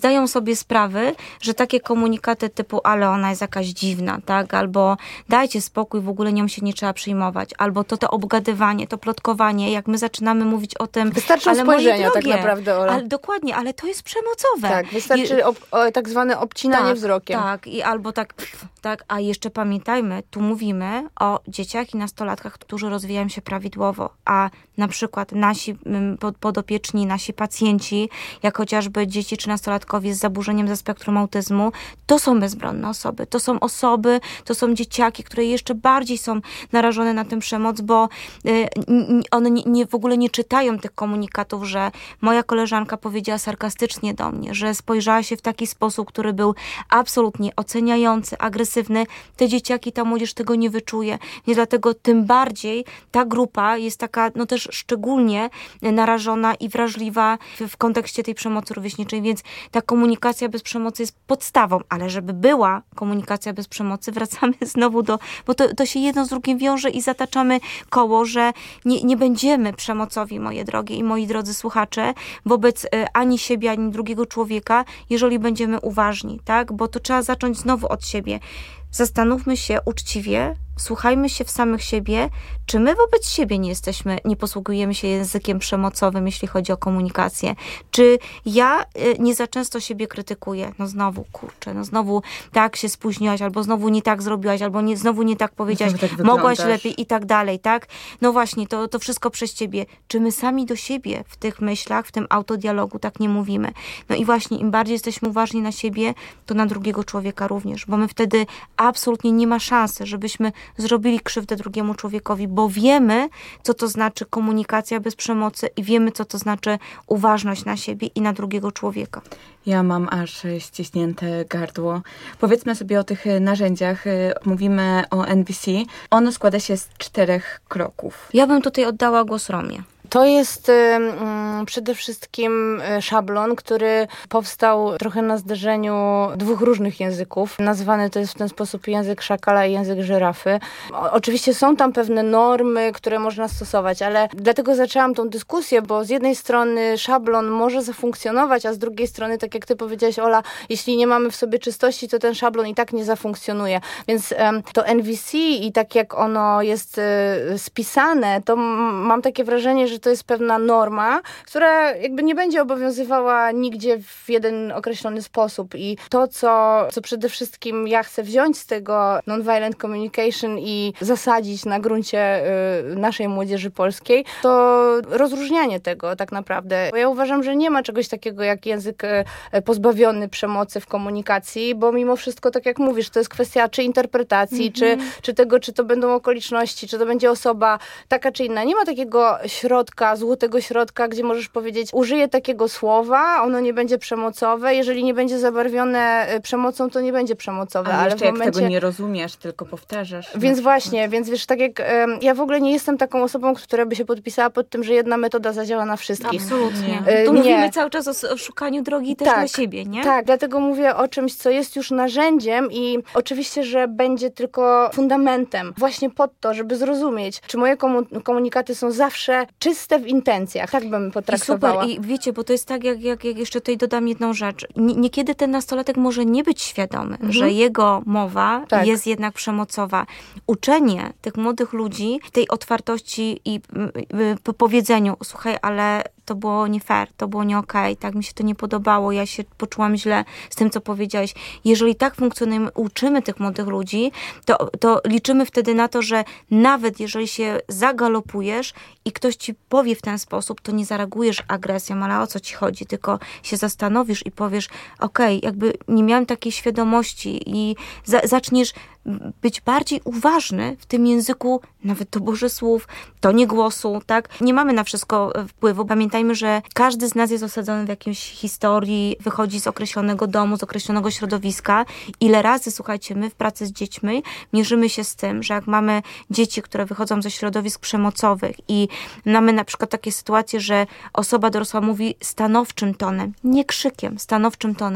zdają sobie sprawy, że takie komunikaty typu ale ona jest jakaś dziwna, tak, albo dajcie spokój, w ogóle nią się nie trzeba przyjmować, albo to to obgadywanie, to plotkowanie, jak my zaczynamy mówić o tym, wystarczą ale spojrzenia drogie, tak naprawdę, Ola. Ale, dokładnie, ale to jest przemocowe. Tak, wystarczy I, ob, o, tak zwane obcinanie tak, wzrokiem. Tak, i albo tak, pff, tak, a jeszcze pamiętajmy, tu mówimy o dzieciach i nastolatkach, którzy rozwijają się prawidłowo, a na przykład nasi podopieczni, nasi pacjenci, jak chociażby dzieci czy nastolatkowie z zaburzeniem ze spektrum autyzmu, to są bezbronne osoby. To są osoby, to są dzieciaki, które jeszcze bardziej są narażone na tę przemoc, bo y, one nie, nie, w ogóle nie czytają tych komunikatów, że moja koleżanka powiedziała sarkastycznie do mnie, że spojrzała się w taki sposób, który był absolutnie oceniający, agresywny. Te dzieciaki, ta młodzież tego nie wyczuje. Więc dlatego tym bardziej ta grupa jest taka, no też szczególnie narażona i wrażliwa w, w kontekście tej przemocy rówieśniczej, więc ta komunikacja bez przemocy jest podstawą, ale żeby była komunikacja bez przemocy, wracamy znowu do, bo to, to się jedno z drugim wiąże i zataczamy koło, że nie, nie będziemy przemocowi, moje drogie i moi drodzy słuchacze, wobec ani siebie, ani drugiego człowieka, jeżeli będziemy uważni, tak? Bo to trzeba zacząć znowu od siebie. Zastanówmy się uczciwie, słuchajmy się w samych siebie, czy my wobec siebie nie jesteśmy, nie posługujemy się językiem przemocowym, jeśli chodzi o komunikację. Czy ja nie za często siebie krytykuję? No znowu, kurczę, no znowu tak się spóźniłaś, albo znowu nie tak zrobiłaś, albo nie, znowu nie tak powiedziałaś, tak mogłaś lepiej i tak dalej, tak? No właśnie, to, to wszystko przez ciebie. Czy my sami do siebie w tych myślach, w tym autodialogu tak nie mówimy? No i właśnie, im bardziej jesteśmy uważni na siebie, to na drugiego człowieka również, bo my wtedy absolutnie nie ma szansy, żebyśmy zrobili krzywdę drugiemu człowiekowi, bo wiemy, co to znaczy komunikacja bez przemocy i wiemy, co to znaczy uważność na siebie i na drugiego człowieka. Ja mam aż ściśnięte gardło. Powiedzmy sobie o tych narzędziach. Mówimy o N V C. Ono składa się z czterech kroków. Ja bym tutaj oddała głos Romie. To jest um, przede wszystkim szablon, który powstał trochę na zderzeniu dwóch różnych języków. Nazwany to jest w ten sposób język szakala i język żyrafy. O, oczywiście są tam pewne normy, które można stosować, ale dlatego zaczęłam tą dyskusję, bo z jednej strony szablon może zafunkcjonować, a z drugiej strony, tak jak ty powiedziałaś, Ola, jeśli nie mamy w sobie czystości, to ten szablon i tak nie zafunkcjonuje. Więc um, to N V C i tak jak ono jest y, spisane, to m- mam takie wrażenie, że to jest pewna norma, która jakby nie będzie obowiązywała nigdzie w jeden określony sposób. I to, co, co przede wszystkim ja chcę wziąć z tego nonviolent communication i zasadzić na gruncie y, naszej młodzieży polskiej, to rozróżnianie tego tak naprawdę. Bo ja uważam, że nie ma czegoś takiego jak język y, pozbawiony przemocy w komunikacji, bo mimo wszystko, tak jak mówisz, to jest kwestia czy interpretacji, mm-hmm. czy, czy tego, czy to będą okoliczności, czy to będzie osoba taka czy inna. Nie ma takiego środka, złotego środka, gdzie możesz powiedzieć, użyję takiego słowa, ono nie będzie przemocowe, jeżeli nie będzie zabarwione przemocą, to nie będzie przemocowe. Ale, ale jeszcze w momencie... jak tego nie rozumiesz, tylko powtarzasz. Więc właśnie, więc wiesz, tak jak um, ja w ogóle nie jestem taką osobą, która by się podpisała pod tym, że jedna metoda zadziała na wszystkich. Absolutnie. Nie. Tu nie. mówimy cały czas o, o szukaniu drogi też tak, dla siebie, nie? Tak, dlatego mówię o czymś, co jest już narzędziem i oczywiście, że będzie tylko fundamentem właśnie pod to, żeby zrozumieć, czy moje komu- komunikaty są zawsze czyste w intencjach. Tak bym potraktowała. I super. I wiecie, bo to jest tak, jak, jak, jak jeszcze tutaj dodam jedną rzecz. Niekiedy ten nastolatek może nie być świadomy, mhm. że jego mowa tak. jest jednak przemocowa. Uczenie tych młodych ludzi tej otwartości i po powiedzeniu, słuchaj, ale to było nie fair, to było nie okej, okay, tak mi się to nie podobało, ja się poczułam źle z tym, co powiedziałeś. Jeżeli tak funkcjonujemy, uczymy tych młodych ludzi, to, to liczymy wtedy na to, że nawet jeżeli się zagalopujesz i ktoś ci powie w ten sposób, to nie zareagujesz agresją, ale o co ci chodzi, tylko się zastanowisz i powiesz, okej, okay, jakby nie miałem takiej świadomości i za, zaczniesz być bardziej uważny w tym języku, nawet doborze słów, tonie głosu, tak? Nie mamy na wszystko wpływu. Pamiętajmy, że każdy z nas jest osadzony w jakiejś historii, wychodzi z określonego domu, z określonego środowiska. Ile razy, słuchajcie, my w pracy z dziećmi mierzymy się z tym, że jak mamy dzieci, które wychodzą ze środowisk przemocowych i mamy na przykład takie sytuacje, że osoba dorosła mówi stanowczym tonem, nie krzykiem, stanowczym tonem,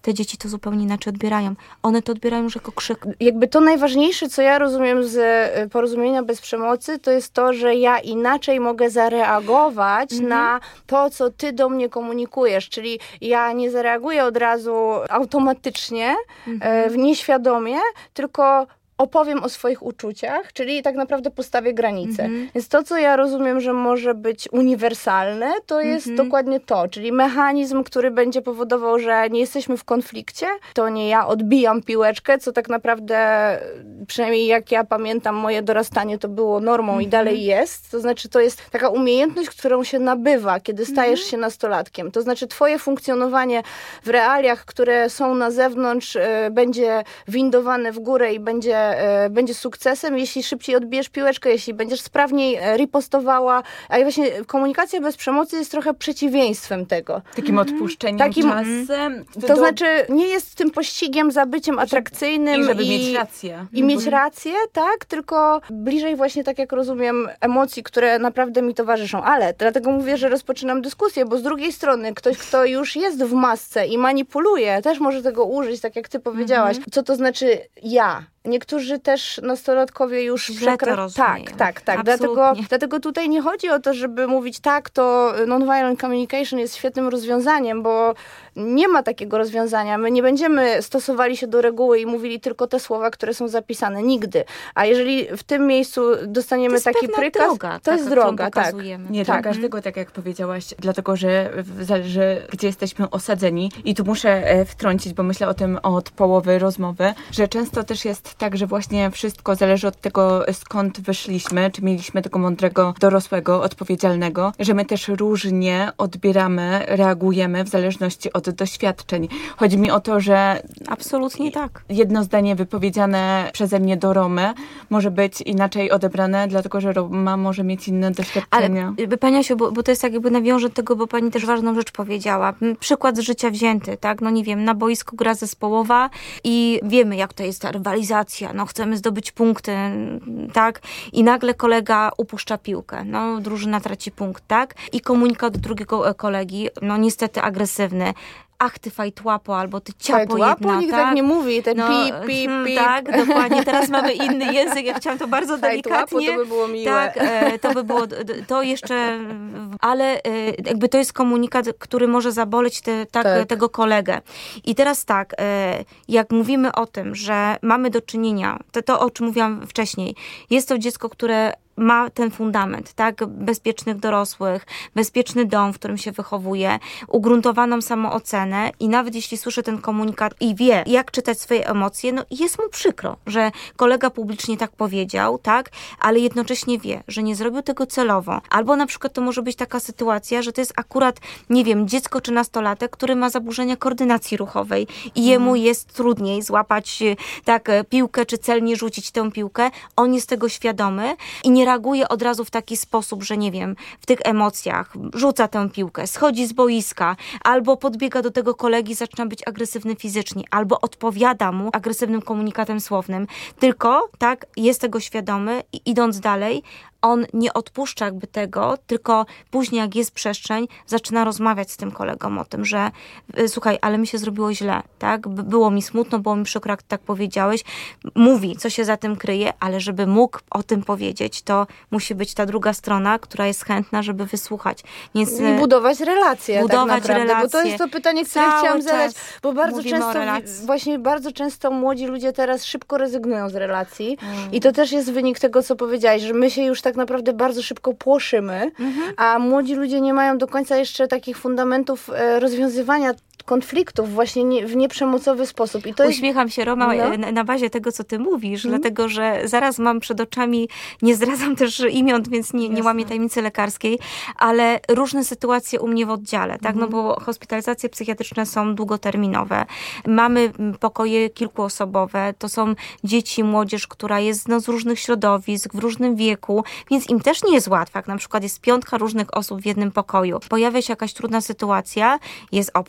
te dzieci to zupełnie inaczej odbierają. One to odbierają już jako krzyk. Jakby to najważniejsze, co ja rozumiem z porozumienia bez przemocy, to jest to, że ja inaczej mogę zareagować mhm. na to, co ty do mnie komunikujesz. Czyli ja nie zareaguję od razu automatycznie, mhm. w nieświadomie, tylko opowiem o swoich uczuciach, czyli tak naprawdę postawię granice. Mm-hmm. Więc to, co ja rozumiem, że może być uniwersalne, to jest mm-hmm. dokładnie to, czyli mechanizm, który będzie powodował, że nie jesteśmy w konflikcie, to nie ja odbijam piłeczkę, co tak naprawdę, przynajmniej jak ja pamiętam, moje dorastanie to było normą mm-hmm. i dalej jest. To znaczy, to jest taka umiejętność, którą się nabywa, kiedy stajesz mm-hmm. się nastolatkiem. To znaczy, twoje funkcjonowanie w realiach, które są na zewnątrz, y, będzie windowane w górę i będzie będzie sukcesem, jeśli szybciej odbijesz piłeczkę, jeśli będziesz sprawniej ripostowała. A właśnie komunikacja bez przemocy jest trochę przeciwieństwem tego. Takim odpuszczeniem Takim, czasem. To do... znaczy nie jest tym pościgiem za byciem atrakcyjnym. I żeby i, mieć rację. I mieć rację, tak, tylko bliżej właśnie, tak jak rozumiem, emocji, które naprawdę mi towarzyszą. Ale dlatego mówię, że rozpoczynam dyskusję, bo z drugiej strony ktoś, kto już jest w masce i manipuluje, też może tego użyć, tak jak ty powiedziałaś. Mhm. Co to znaczy ja? Niektórzy też nastolatkowie już przekraczają. Tak, tak, tak. Dlatego, dlatego tutaj nie chodzi o to, żeby mówić tak, to non-violent communication jest świetnym rozwiązaniem, bo nie ma takiego rozwiązania. My nie będziemy stosowali się do reguły i mówili tylko te słowa, które są zapisane. Nigdy. A jeżeli w tym miejscu dostaniemy taki prykaz, droga, to taka, jest droga, tak. Nie tak. dla każdego, tak jak powiedziałaś, dlatego, że zależy, gdzie jesteśmy osadzeni. I tu muszę wtrącić, bo myślę o tym od połowy rozmowy, że często też jest tak, że właśnie wszystko zależy od tego, skąd wyszliśmy, czy mieliśmy tego mądrego, dorosłego, odpowiedzialnego, że my też różnie odbieramy, reagujemy w zależności od doświadczeń. Chodzi mi o to, że absolutnie tak. Jedno zdanie wypowiedziane przeze mnie do Romy może być inaczej odebrane, dlatego, że Roma może mieć inne doświadczenia. Ale Pani Asiu, bo, bo to jest tak jakby nawiążę do tego, bo Pani też ważną rzecz powiedziała. Przykład z życia wzięty, tak? No nie wiem, na boisku gra zespołowa i wiemy, jak to jest ta rywalizacja, no chcemy zdobyć punkty, tak? I nagle kolega upuszcza piłkę, no drużyna traci punkt, tak? I komunikat do drugiego kolegi, no niestety agresywny. Ach, ty fajtłapo, albo ty ciapo jedna, nikt tak? tak nie mówi, ten no, pip, pip, pip. Tak, dokładnie. Teraz mamy inny język, ja chciałam to bardzo delikatnie. to by było miłe. Tak, to by było, to jeszcze, ale jakby to jest komunikat, który może zaboleć te, tak, tak. tego kolegę. I teraz tak, jak mówimy o tym, że mamy do czynienia, to, to o czym mówiłam wcześniej, jest to dziecko, które ma ten fundament, tak, bezpiecznych dorosłych, bezpieczny dom, w którym się wychowuje, ugruntowaną samoocenę i nawet jeśli słyszy ten komunikat i wie, jak czytać swoje emocje, no jest mu przykro, że kolega publicznie tak powiedział, tak, ale jednocześnie wie, że nie zrobił tego celowo. Albo na przykład to może być taka sytuacja, że to jest akurat, nie wiem, dziecko czy nastolatek, który ma zaburzenia koordynacji ruchowej i jemu mm. jest trudniej złapać tak piłkę, czy celnie rzucić tę piłkę. On jest tego świadomy i nie reaguje od razu w taki sposób, że nie wiem, w tych emocjach rzuca tę piłkę, schodzi z boiska, albo podbiega do tego kolegi, zaczyna być agresywny fizycznie, albo odpowiada mu agresywnym komunikatem słownym. Tylko, tak, jest tego świadomy i idąc dalej, on nie odpuszcza jakby tego, tylko później jak jest przestrzeń, zaczyna rozmawiać z tym kolegą o tym, że słuchaj, ale mi się zrobiło źle, tak? Było mi smutno, było mi przykro, jak tak powiedziałeś. Mówi, co się za tym kryje, ale żeby mógł o tym powiedzieć, to musi być ta druga strona, która jest chętna, żeby wysłuchać. Więc i budować relacje, budować tak naprawdę, relacje. Bo to jest to pytanie, które Cały chciałam zadać, bo bardzo często, relacji. właśnie bardzo często młodzi ludzie teraz szybko rezygnują z relacji mm. i to też jest wynik tego, co powiedziałaś, że my się już tak naprawdę bardzo szybko płoszymy, mm-hmm. a młodzi ludzie nie mają do końca jeszcze takich fundamentów e, rozwiązywania konfliktów właśnie nie, w nieprzemocowy sposób. I to Uśmiecham jest... się, Roma, no. na, na bazie tego, co ty mówisz, mm. dlatego, że zaraz mam przed oczami, nie zdradzam też imion, więc nie, nie łamię tajemnicy lekarskiej, ale różne sytuacje u mnie w oddziale, tak, mm. no bo hospitalizacje psychiatryczne są długoterminowe. Mamy pokoje kilkuosobowe, to są dzieci, młodzież, która jest no, z różnych środowisk, w różnym wieku, więc im też nie jest łatwo, jak na przykład jest piątka różnych osób w jednym pokoju. Pojawia się jakaś trudna sytuacja, jest obchód lekarski,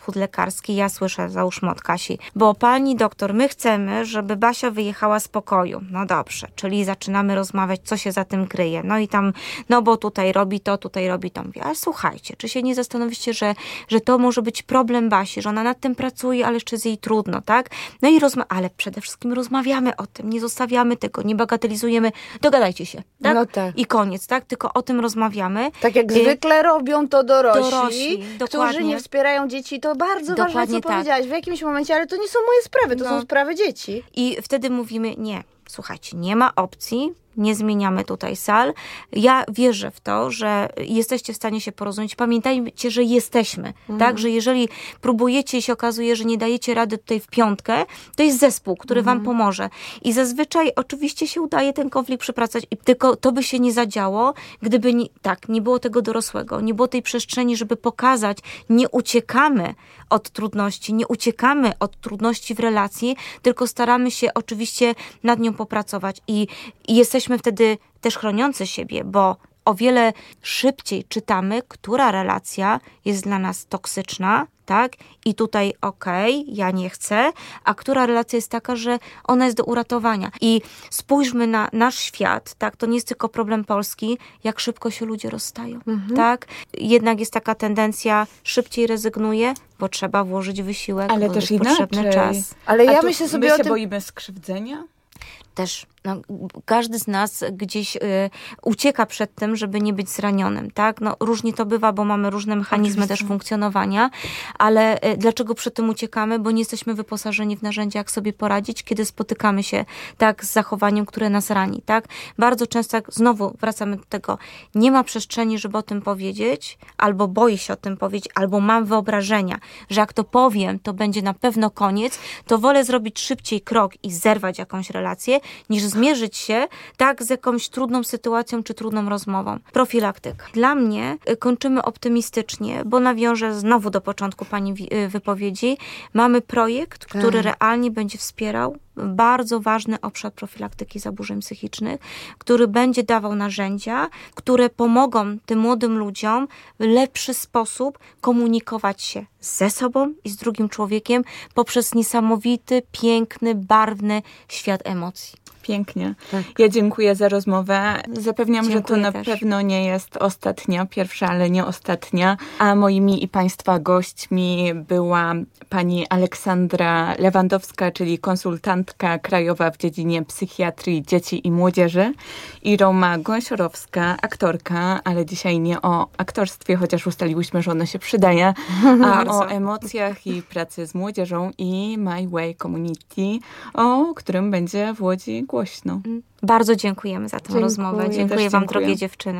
lekarski, ja słyszę załóżmy od Kasi, bo pani doktor, my chcemy, żeby Basia wyjechała z pokoju. No dobrze, czyli zaczynamy rozmawiać, co się za tym kryje. No i tam, no bo tutaj robi to, tutaj robi to. Mówię, ale słuchajcie, czy się nie zastanowicie, że, że to może być problem Basi, że ona nad tym pracuje, ale jeszcze jest jej trudno, tak? No i rozma- ale przede wszystkim rozmawiamy o tym, nie zostawiamy tego, nie bagatelizujemy, dogadajcie się, tak? No tak. I koniec, tak? Tylko o tym rozmawiamy. Tak jak I... zwykle robią to dorośli, dorośli którzy nie wspierają dzieci. To bardzo Dokładnie ważne, co tak. powiedziałaś w jakimś momencie, ale to nie są moje sprawy, to No. są sprawy dzieci. I wtedy mówimy, nie, słuchajcie, nie ma opcji, nie zmieniamy tutaj sal. Ja wierzę w to, że jesteście w stanie się porozumieć. Pamiętajcie, że jesteśmy, mhm. tak? Że jeżeli próbujecie i się okazuje, że nie dajecie rady tutaj w piątkę, to jest zespół, który mhm. wam pomoże. I zazwyczaj oczywiście się udaje ten konflikt przepracać, i tylko to by się nie zadziało, gdyby nie, tak, nie było tego dorosłego, nie było tej przestrzeni, żeby pokazać, nie uciekamy od trudności, nie uciekamy od trudności w relacji, tylko staramy się oczywiście nad nią popracować i, i jesteśmy wtedy też chroniący siebie, bo o wiele szybciej czytamy, która relacja jest dla nas toksyczna, tak? I tutaj okej, okay, ja nie chcę, a która relacja jest taka, że ona jest do uratowania. I spójrzmy na nasz świat, tak? To nie jest tylko problem Polski, jak szybko się ludzie rozstają, mhm. tak? Jednak jest taka tendencja, szybciej rezygnuje, bo trzeba włożyć wysiłek, ale bo też jest potrzebny inaczej. czas. Ale ja a myślę sobie my o się tym... boimy skrzywdzenia? Też no, każdy z nas gdzieś y, ucieka przed tym, żeby nie być zranionym, tak? No, różnie to bywa, bo mamy różne mechanizmy Oczywiście. też funkcjonowania, ale y, dlaczego przed tym uciekamy? Bo nie jesteśmy wyposażeni w narzędzia, jak sobie poradzić, kiedy spotykamy się tak z zachowaniem, które nas rani, tak? Bardzo często, jak znowu wracamy do tego, nie ma przestrzeni, żeby o tym powiedzieć, albo boję się o tym powiedzieć, albo mam wyobrażenia, że jak to powiem, to będzie na pewno koniec, to wolę zrobić szybciej krok i zerwać jakąś relację, niż zmierzyć się tak z jakąś trudną sytuacją czy trudną rozmową. Profilaktyka. Dla mnie kończymy optymistycznie, bo nawiążę znowu do początku pani wypowiedzi. Mamy projekt, który tak. realnie będzie wspierał bardzo ważny obszar profilaktyki zaburzeń psychicznych, który będzie dawał narzędzia, które pomogą tym młodym ludziom w lepszy sposób komunikować się ze sobą i z drugim człowiekiem poprzez niesamowity, piękny, barwny świat emocji. Pięknie. Tak. Ja dziękuję za rozmowę. Zapewniam, dziękuję że to na też. pewno nie jest ostatnia, pierwsza, ale nie ostatnia. A moimi i Państwa gośćmi była pani Aleksandra Lewandowska, czyli konsultantka krajowa w dziedzinie psychiatrii dzieci i młodzieży, i Roma Gąsiorowska, aktorka, ale dzisiaj nie o aktorstwie, chociaż ustaliłyśmy, że ono się przydaje, a o emocjach i pracy z młodzieżą i My Way Community, o którym będzie w Łodzi głośno. Bardzo dziękujemy za tę dziękuję, rozmowę. Dziękuję dziękuję wam, drogie dziewczyny.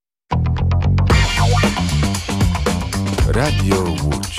Radio Łódź.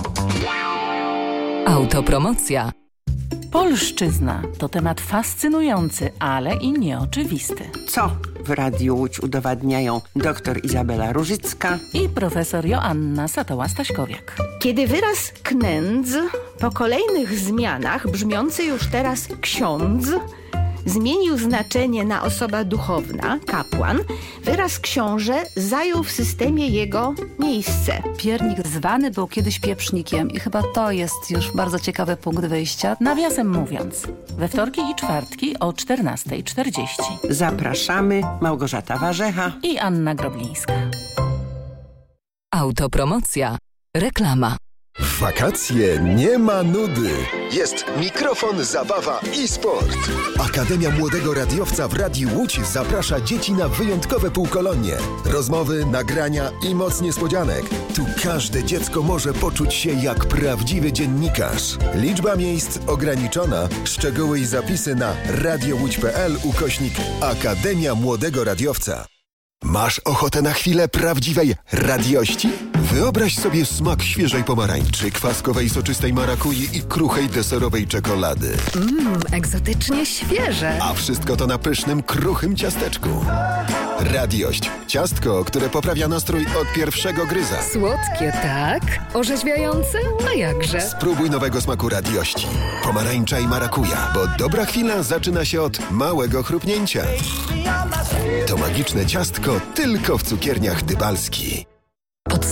Autopromocja. Polszczyzna to temat fascynujący, ale i nieoczywisty. Co w Radiu Łódź udowadniają dr Izabela Różycka i profesor Joanna Satoła-Staśkowiak. Kiedy wyraz knędz po kolejnych zmianach, brzmiący już teraz ksiądz, zmienił znaczenie na osoba duchowna, kapłan, wyraz książę zajął w systemie jego miejsce. Piernik zwany był kiedyś pieprznikiem i chyba to jest już bardzo ciekawy punkt wyjścia. Nawiasem mówiąc, we wtorki i czwartki o czternasta czterdzieści. Zapraszamy, Małgorzata Warzecha i Anna Groblińska. Autopromocja. Reklama. W wakacje nie ma nudy. Jest mikrofon, zabawa i sport. Akademia Młodego Radiowca w Radiu Łódź zaprasza dzieci na wyjątkowe półkolonie. Rozmowy, nagrania i moc niespodzianek. Tu każde dziecko może poczuć się jak prawdziwy dziennikarz. Liczba miejsc ograniczona. Szczegóły i zapisy na radiołódź.pl ukośnik Akademia Młodego Radiowca. Masz ochotę na chwilę prawdziwej radiości? Wyobraź sobie smak świeżej pomarańczy, kwaskowej soczystej marakui i kruchej deserowej czekolady. Mmm, egzotycznie świeże. A wszystko to na pysznym, kruchym ciasteczku. Radiość. Ciastko, które poprawia nastrój od pierwszego gryza. Słodkie, tak? Orzeźwiające? A jakże? Spróbuj nowego smaku radiości. Pomarańcza i marakuja, bo dobra chwila zaczyna się od małego chrupnięcia. To magiczne ciastko tylko w cukierniach Dybalski. Podstawa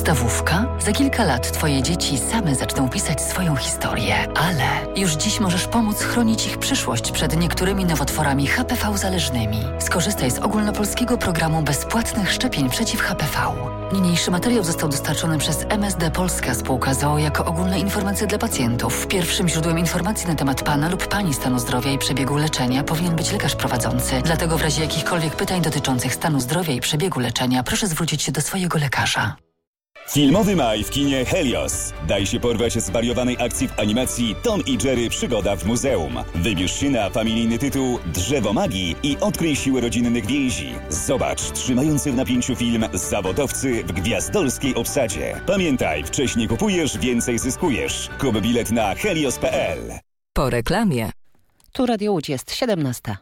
podstawówka? Za kilka lat twoje dzieci same zaczną pisać swoją historię, ale już dziś możesz pomóc chronić ich przyszłość przed niektórymi nowotworami H P V zależnymi. Skorzystaj z ogólnopolskiego programu bezpłatnych szczepień przeciw H P V. Niniejszy materiał został dostarczony przez M S D Polska Spółka z o o jako ogólne informacje dla pacjentów. Pierwszym źródłem informacji na temat pana lub pani stanu zdrowia i przebiegu leczenia powinien być lekarz prowadzący. Dlatego w razie jakichkolwiek pytań dotyczących stanu zdrowia i przebiegu leczenia proszę zwrócić się do swojego lekarza. Filmowy maj w kinie Helios. Daj się porwać zwariowanej akcji w animacji Tom i Jerry Przygoda w muzeum. Wybierz się na familijny tytuł Drzewo Magii i odkryj siłę rodzinnych więzi. Zobacz trzymający w napięciu film Zawodowcy w gwiazdorskiej obsadzie. Pamiętaj, wcześniej kupujesz, więcej zyskujesz. Kup bilet na helios kropka p l. Po reklamie. Tu Radio Łódź, jest siedemnasta.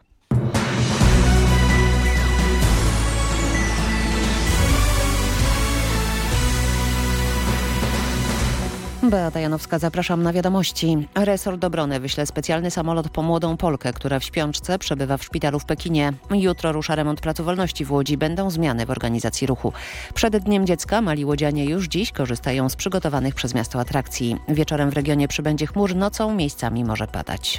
Beata Janowska, zapraszam na wiadomości. Resort Obrony wyśle specjalny samolot po młodą Polkę, która w śpiączce przebywa w szpitalu w Pekinie. Jutro rusza remont Placu Wolności w Łodzi. Będą zmiany w organizacji ruchu. Przed Dniem Dziecka mali łodzianie już dziś korzystają z przygotowanych przez miasto atrakcji. Wieczorem w regionie przybędzie chmur, nocą miejscami może padać.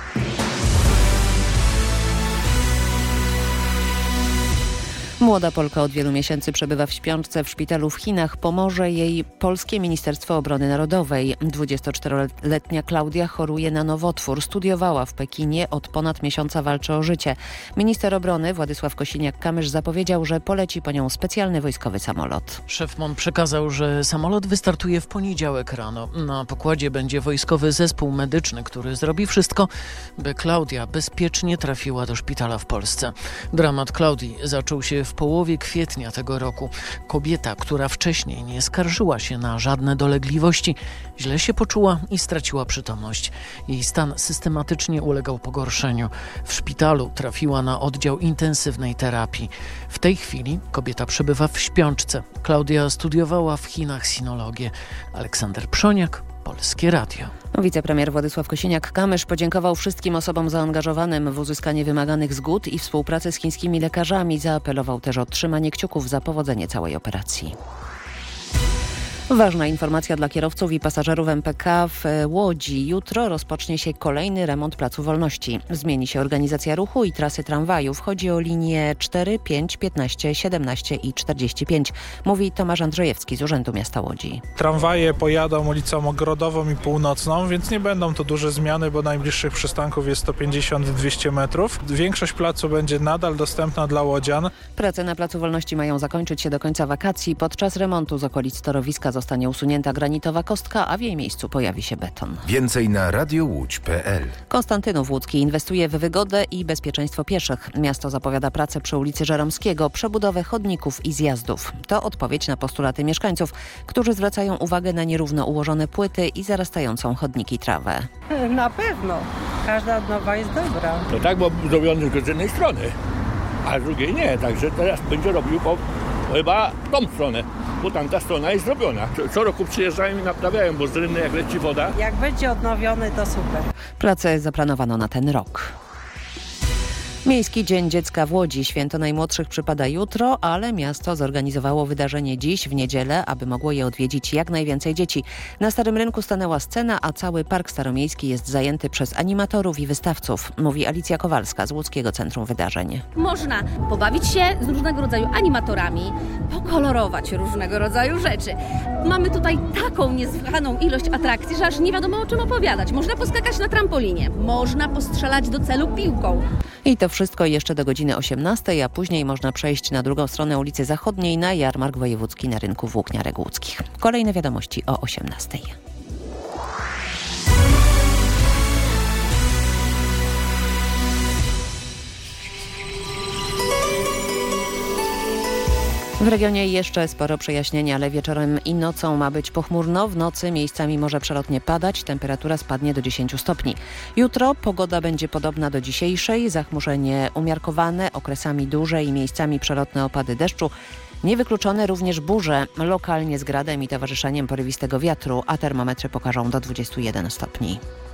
Młoda Polka od wielu miesięcy przebywa w śpiączce w szpitalu w Chinach. Pomoże jej Polskie Ministerstwo Obrony Narodowej. dwudziestoczteroletnia Klaudia choruje na nowotwór. Studiowała w Pekinie, od ponad miesiąca walczy o życie. Minister obrony Władysław Kosiniak-Kamysz zapowiedział, że poleci po nią specjalny wojskowy samolot. Szef M O N przekazał, że samolot wystartuje w poniedziałek rano. Na pokładzie będzie wojskowy zespół medyczny, który zrobi wszystko, by Klaudia bezpiecznie trafiła do szpitala w Polsce. Dramat Klaudii zaczął się w W połowie kwietnia tego roku. Kobieta, która wcześniej nie skarżyła się na żadne dolegliwości, źle się poczuła i straciła przytomność. Jej stan systematycznie ulegał pogorszeniu. W szpitalu trafiła na oddział intensywnej terapii. W tej chwili kobieta przebywa w śpiączce. Klaudia studiowała w Chinach sinologię. Aleksander Przoniak, Polskie Radio. Wicepremier Władysław Kosiniak-Kamysz podziękował wszystkim osobom zaangażowanym w uzyskanie wymaganych zgód i współpracę z chińskimi lekarzami. Zaapelował też o trzymanie kciuków za powodzenie całej operacji. Ważna informacja dla kierowców i pasażerów M P K w Łodzi. Jutro rozpocznie się kolejny remont Placu Wolności. Zmieni się organizacja ruchu i trasy tramwajów. Chodzi o linie cztery, pięć, piętnaście, siedemnaście i czterdzieści pięć. Mówi Tomasz Andrzejewski z Urzędu Miasta Łodzi. Tramwaje pojadą ulicą Ogrodową i Północną, więc nie będą to duże zmiany, bo najbliższych przystanków jest sto pięćdziesiąt do dwustu metrów. Większość placu będzie nadal dostępna dla łodzian. Prace na Placu Wolności mają zakończyć się do końca wakacji. Podczas remontu z okolic torowiska zostanie usunięta granitowa kostka, a w jej miejscu pojawi się beton. Więcej na radio łódź kropka p l. Konstantynów Łódzki inwestuje w wygodę i bezpieczeństwo pieszych. Miasto zapowiada pracę przy ulicy Żeromskiego, przebudowę chodników i zjazdów. To odpowiedź na postulaty mieszkańców, którzy zwracają uwagę na nierówno ułożone płyty i zarastającą chodniki trawę. Na pewno. Każda odnowa jest dobra. No tak, bo zrobiony tylko z jednej strony, a z drugiej nie. Także teraz będzie robił po chyba tą stronę, bo tamta strona jest zrobiona. Co, co roku przyjeżdżają i naprawiają, bo z rynny jak leci woda. Jak będzie odnowiony, to super. Prace zaplanowano na ten rok. Miejski Dzień Dziecka w Łodzi. Święto najmłodszych przypada jutro, ale miasto zorganizowało wydarzenie dziś, w niedzielę, aby mogło je odwiedzić jak najwięcej dzieci. Na Starym Rynku stanęła scena, a cały Park Staromiejski jest zajęty przez animatorów i wystawców, mówi Alicja Kowalska z Łódzkiego Centrum Wydarzeń. Można pobawić się z różnego rodzaju animatorami, pokolorować różnego rodzaju rzeczy. Mamy tutaj taką niesłychaną ilość atrakcji, że aż nie wiadomo o czym opowiadać. Można poskakać na trampolinie, można postrzelać do celu piłką. I to wszystko jeszcze do godziny osiemnastej, a później można przejść na drugą stronę ulicy Zachodniej na Jarmark Wojewódzki na rynku Włókniarek Łódzkich. Kolejne wiadomości o osiemnastej. W regionie jeszcze sporo przejaśnienia, ale wieczorem i nocą ma być pochmurno. W nocy miejscami może przelotnie padać, temperatura spadnie do dziesięciu stopni. Jutro pogoda będzie podobna do dzisiejszej, zachmurzenie umiarkowane, okresami duże i miejscami przelotne opady deszczu. Niewykluczone również burze, lokalnie z gradem i towarzyszeniem porywistego wiatru, a termometry pokażą do dwudziestu jeden stopni.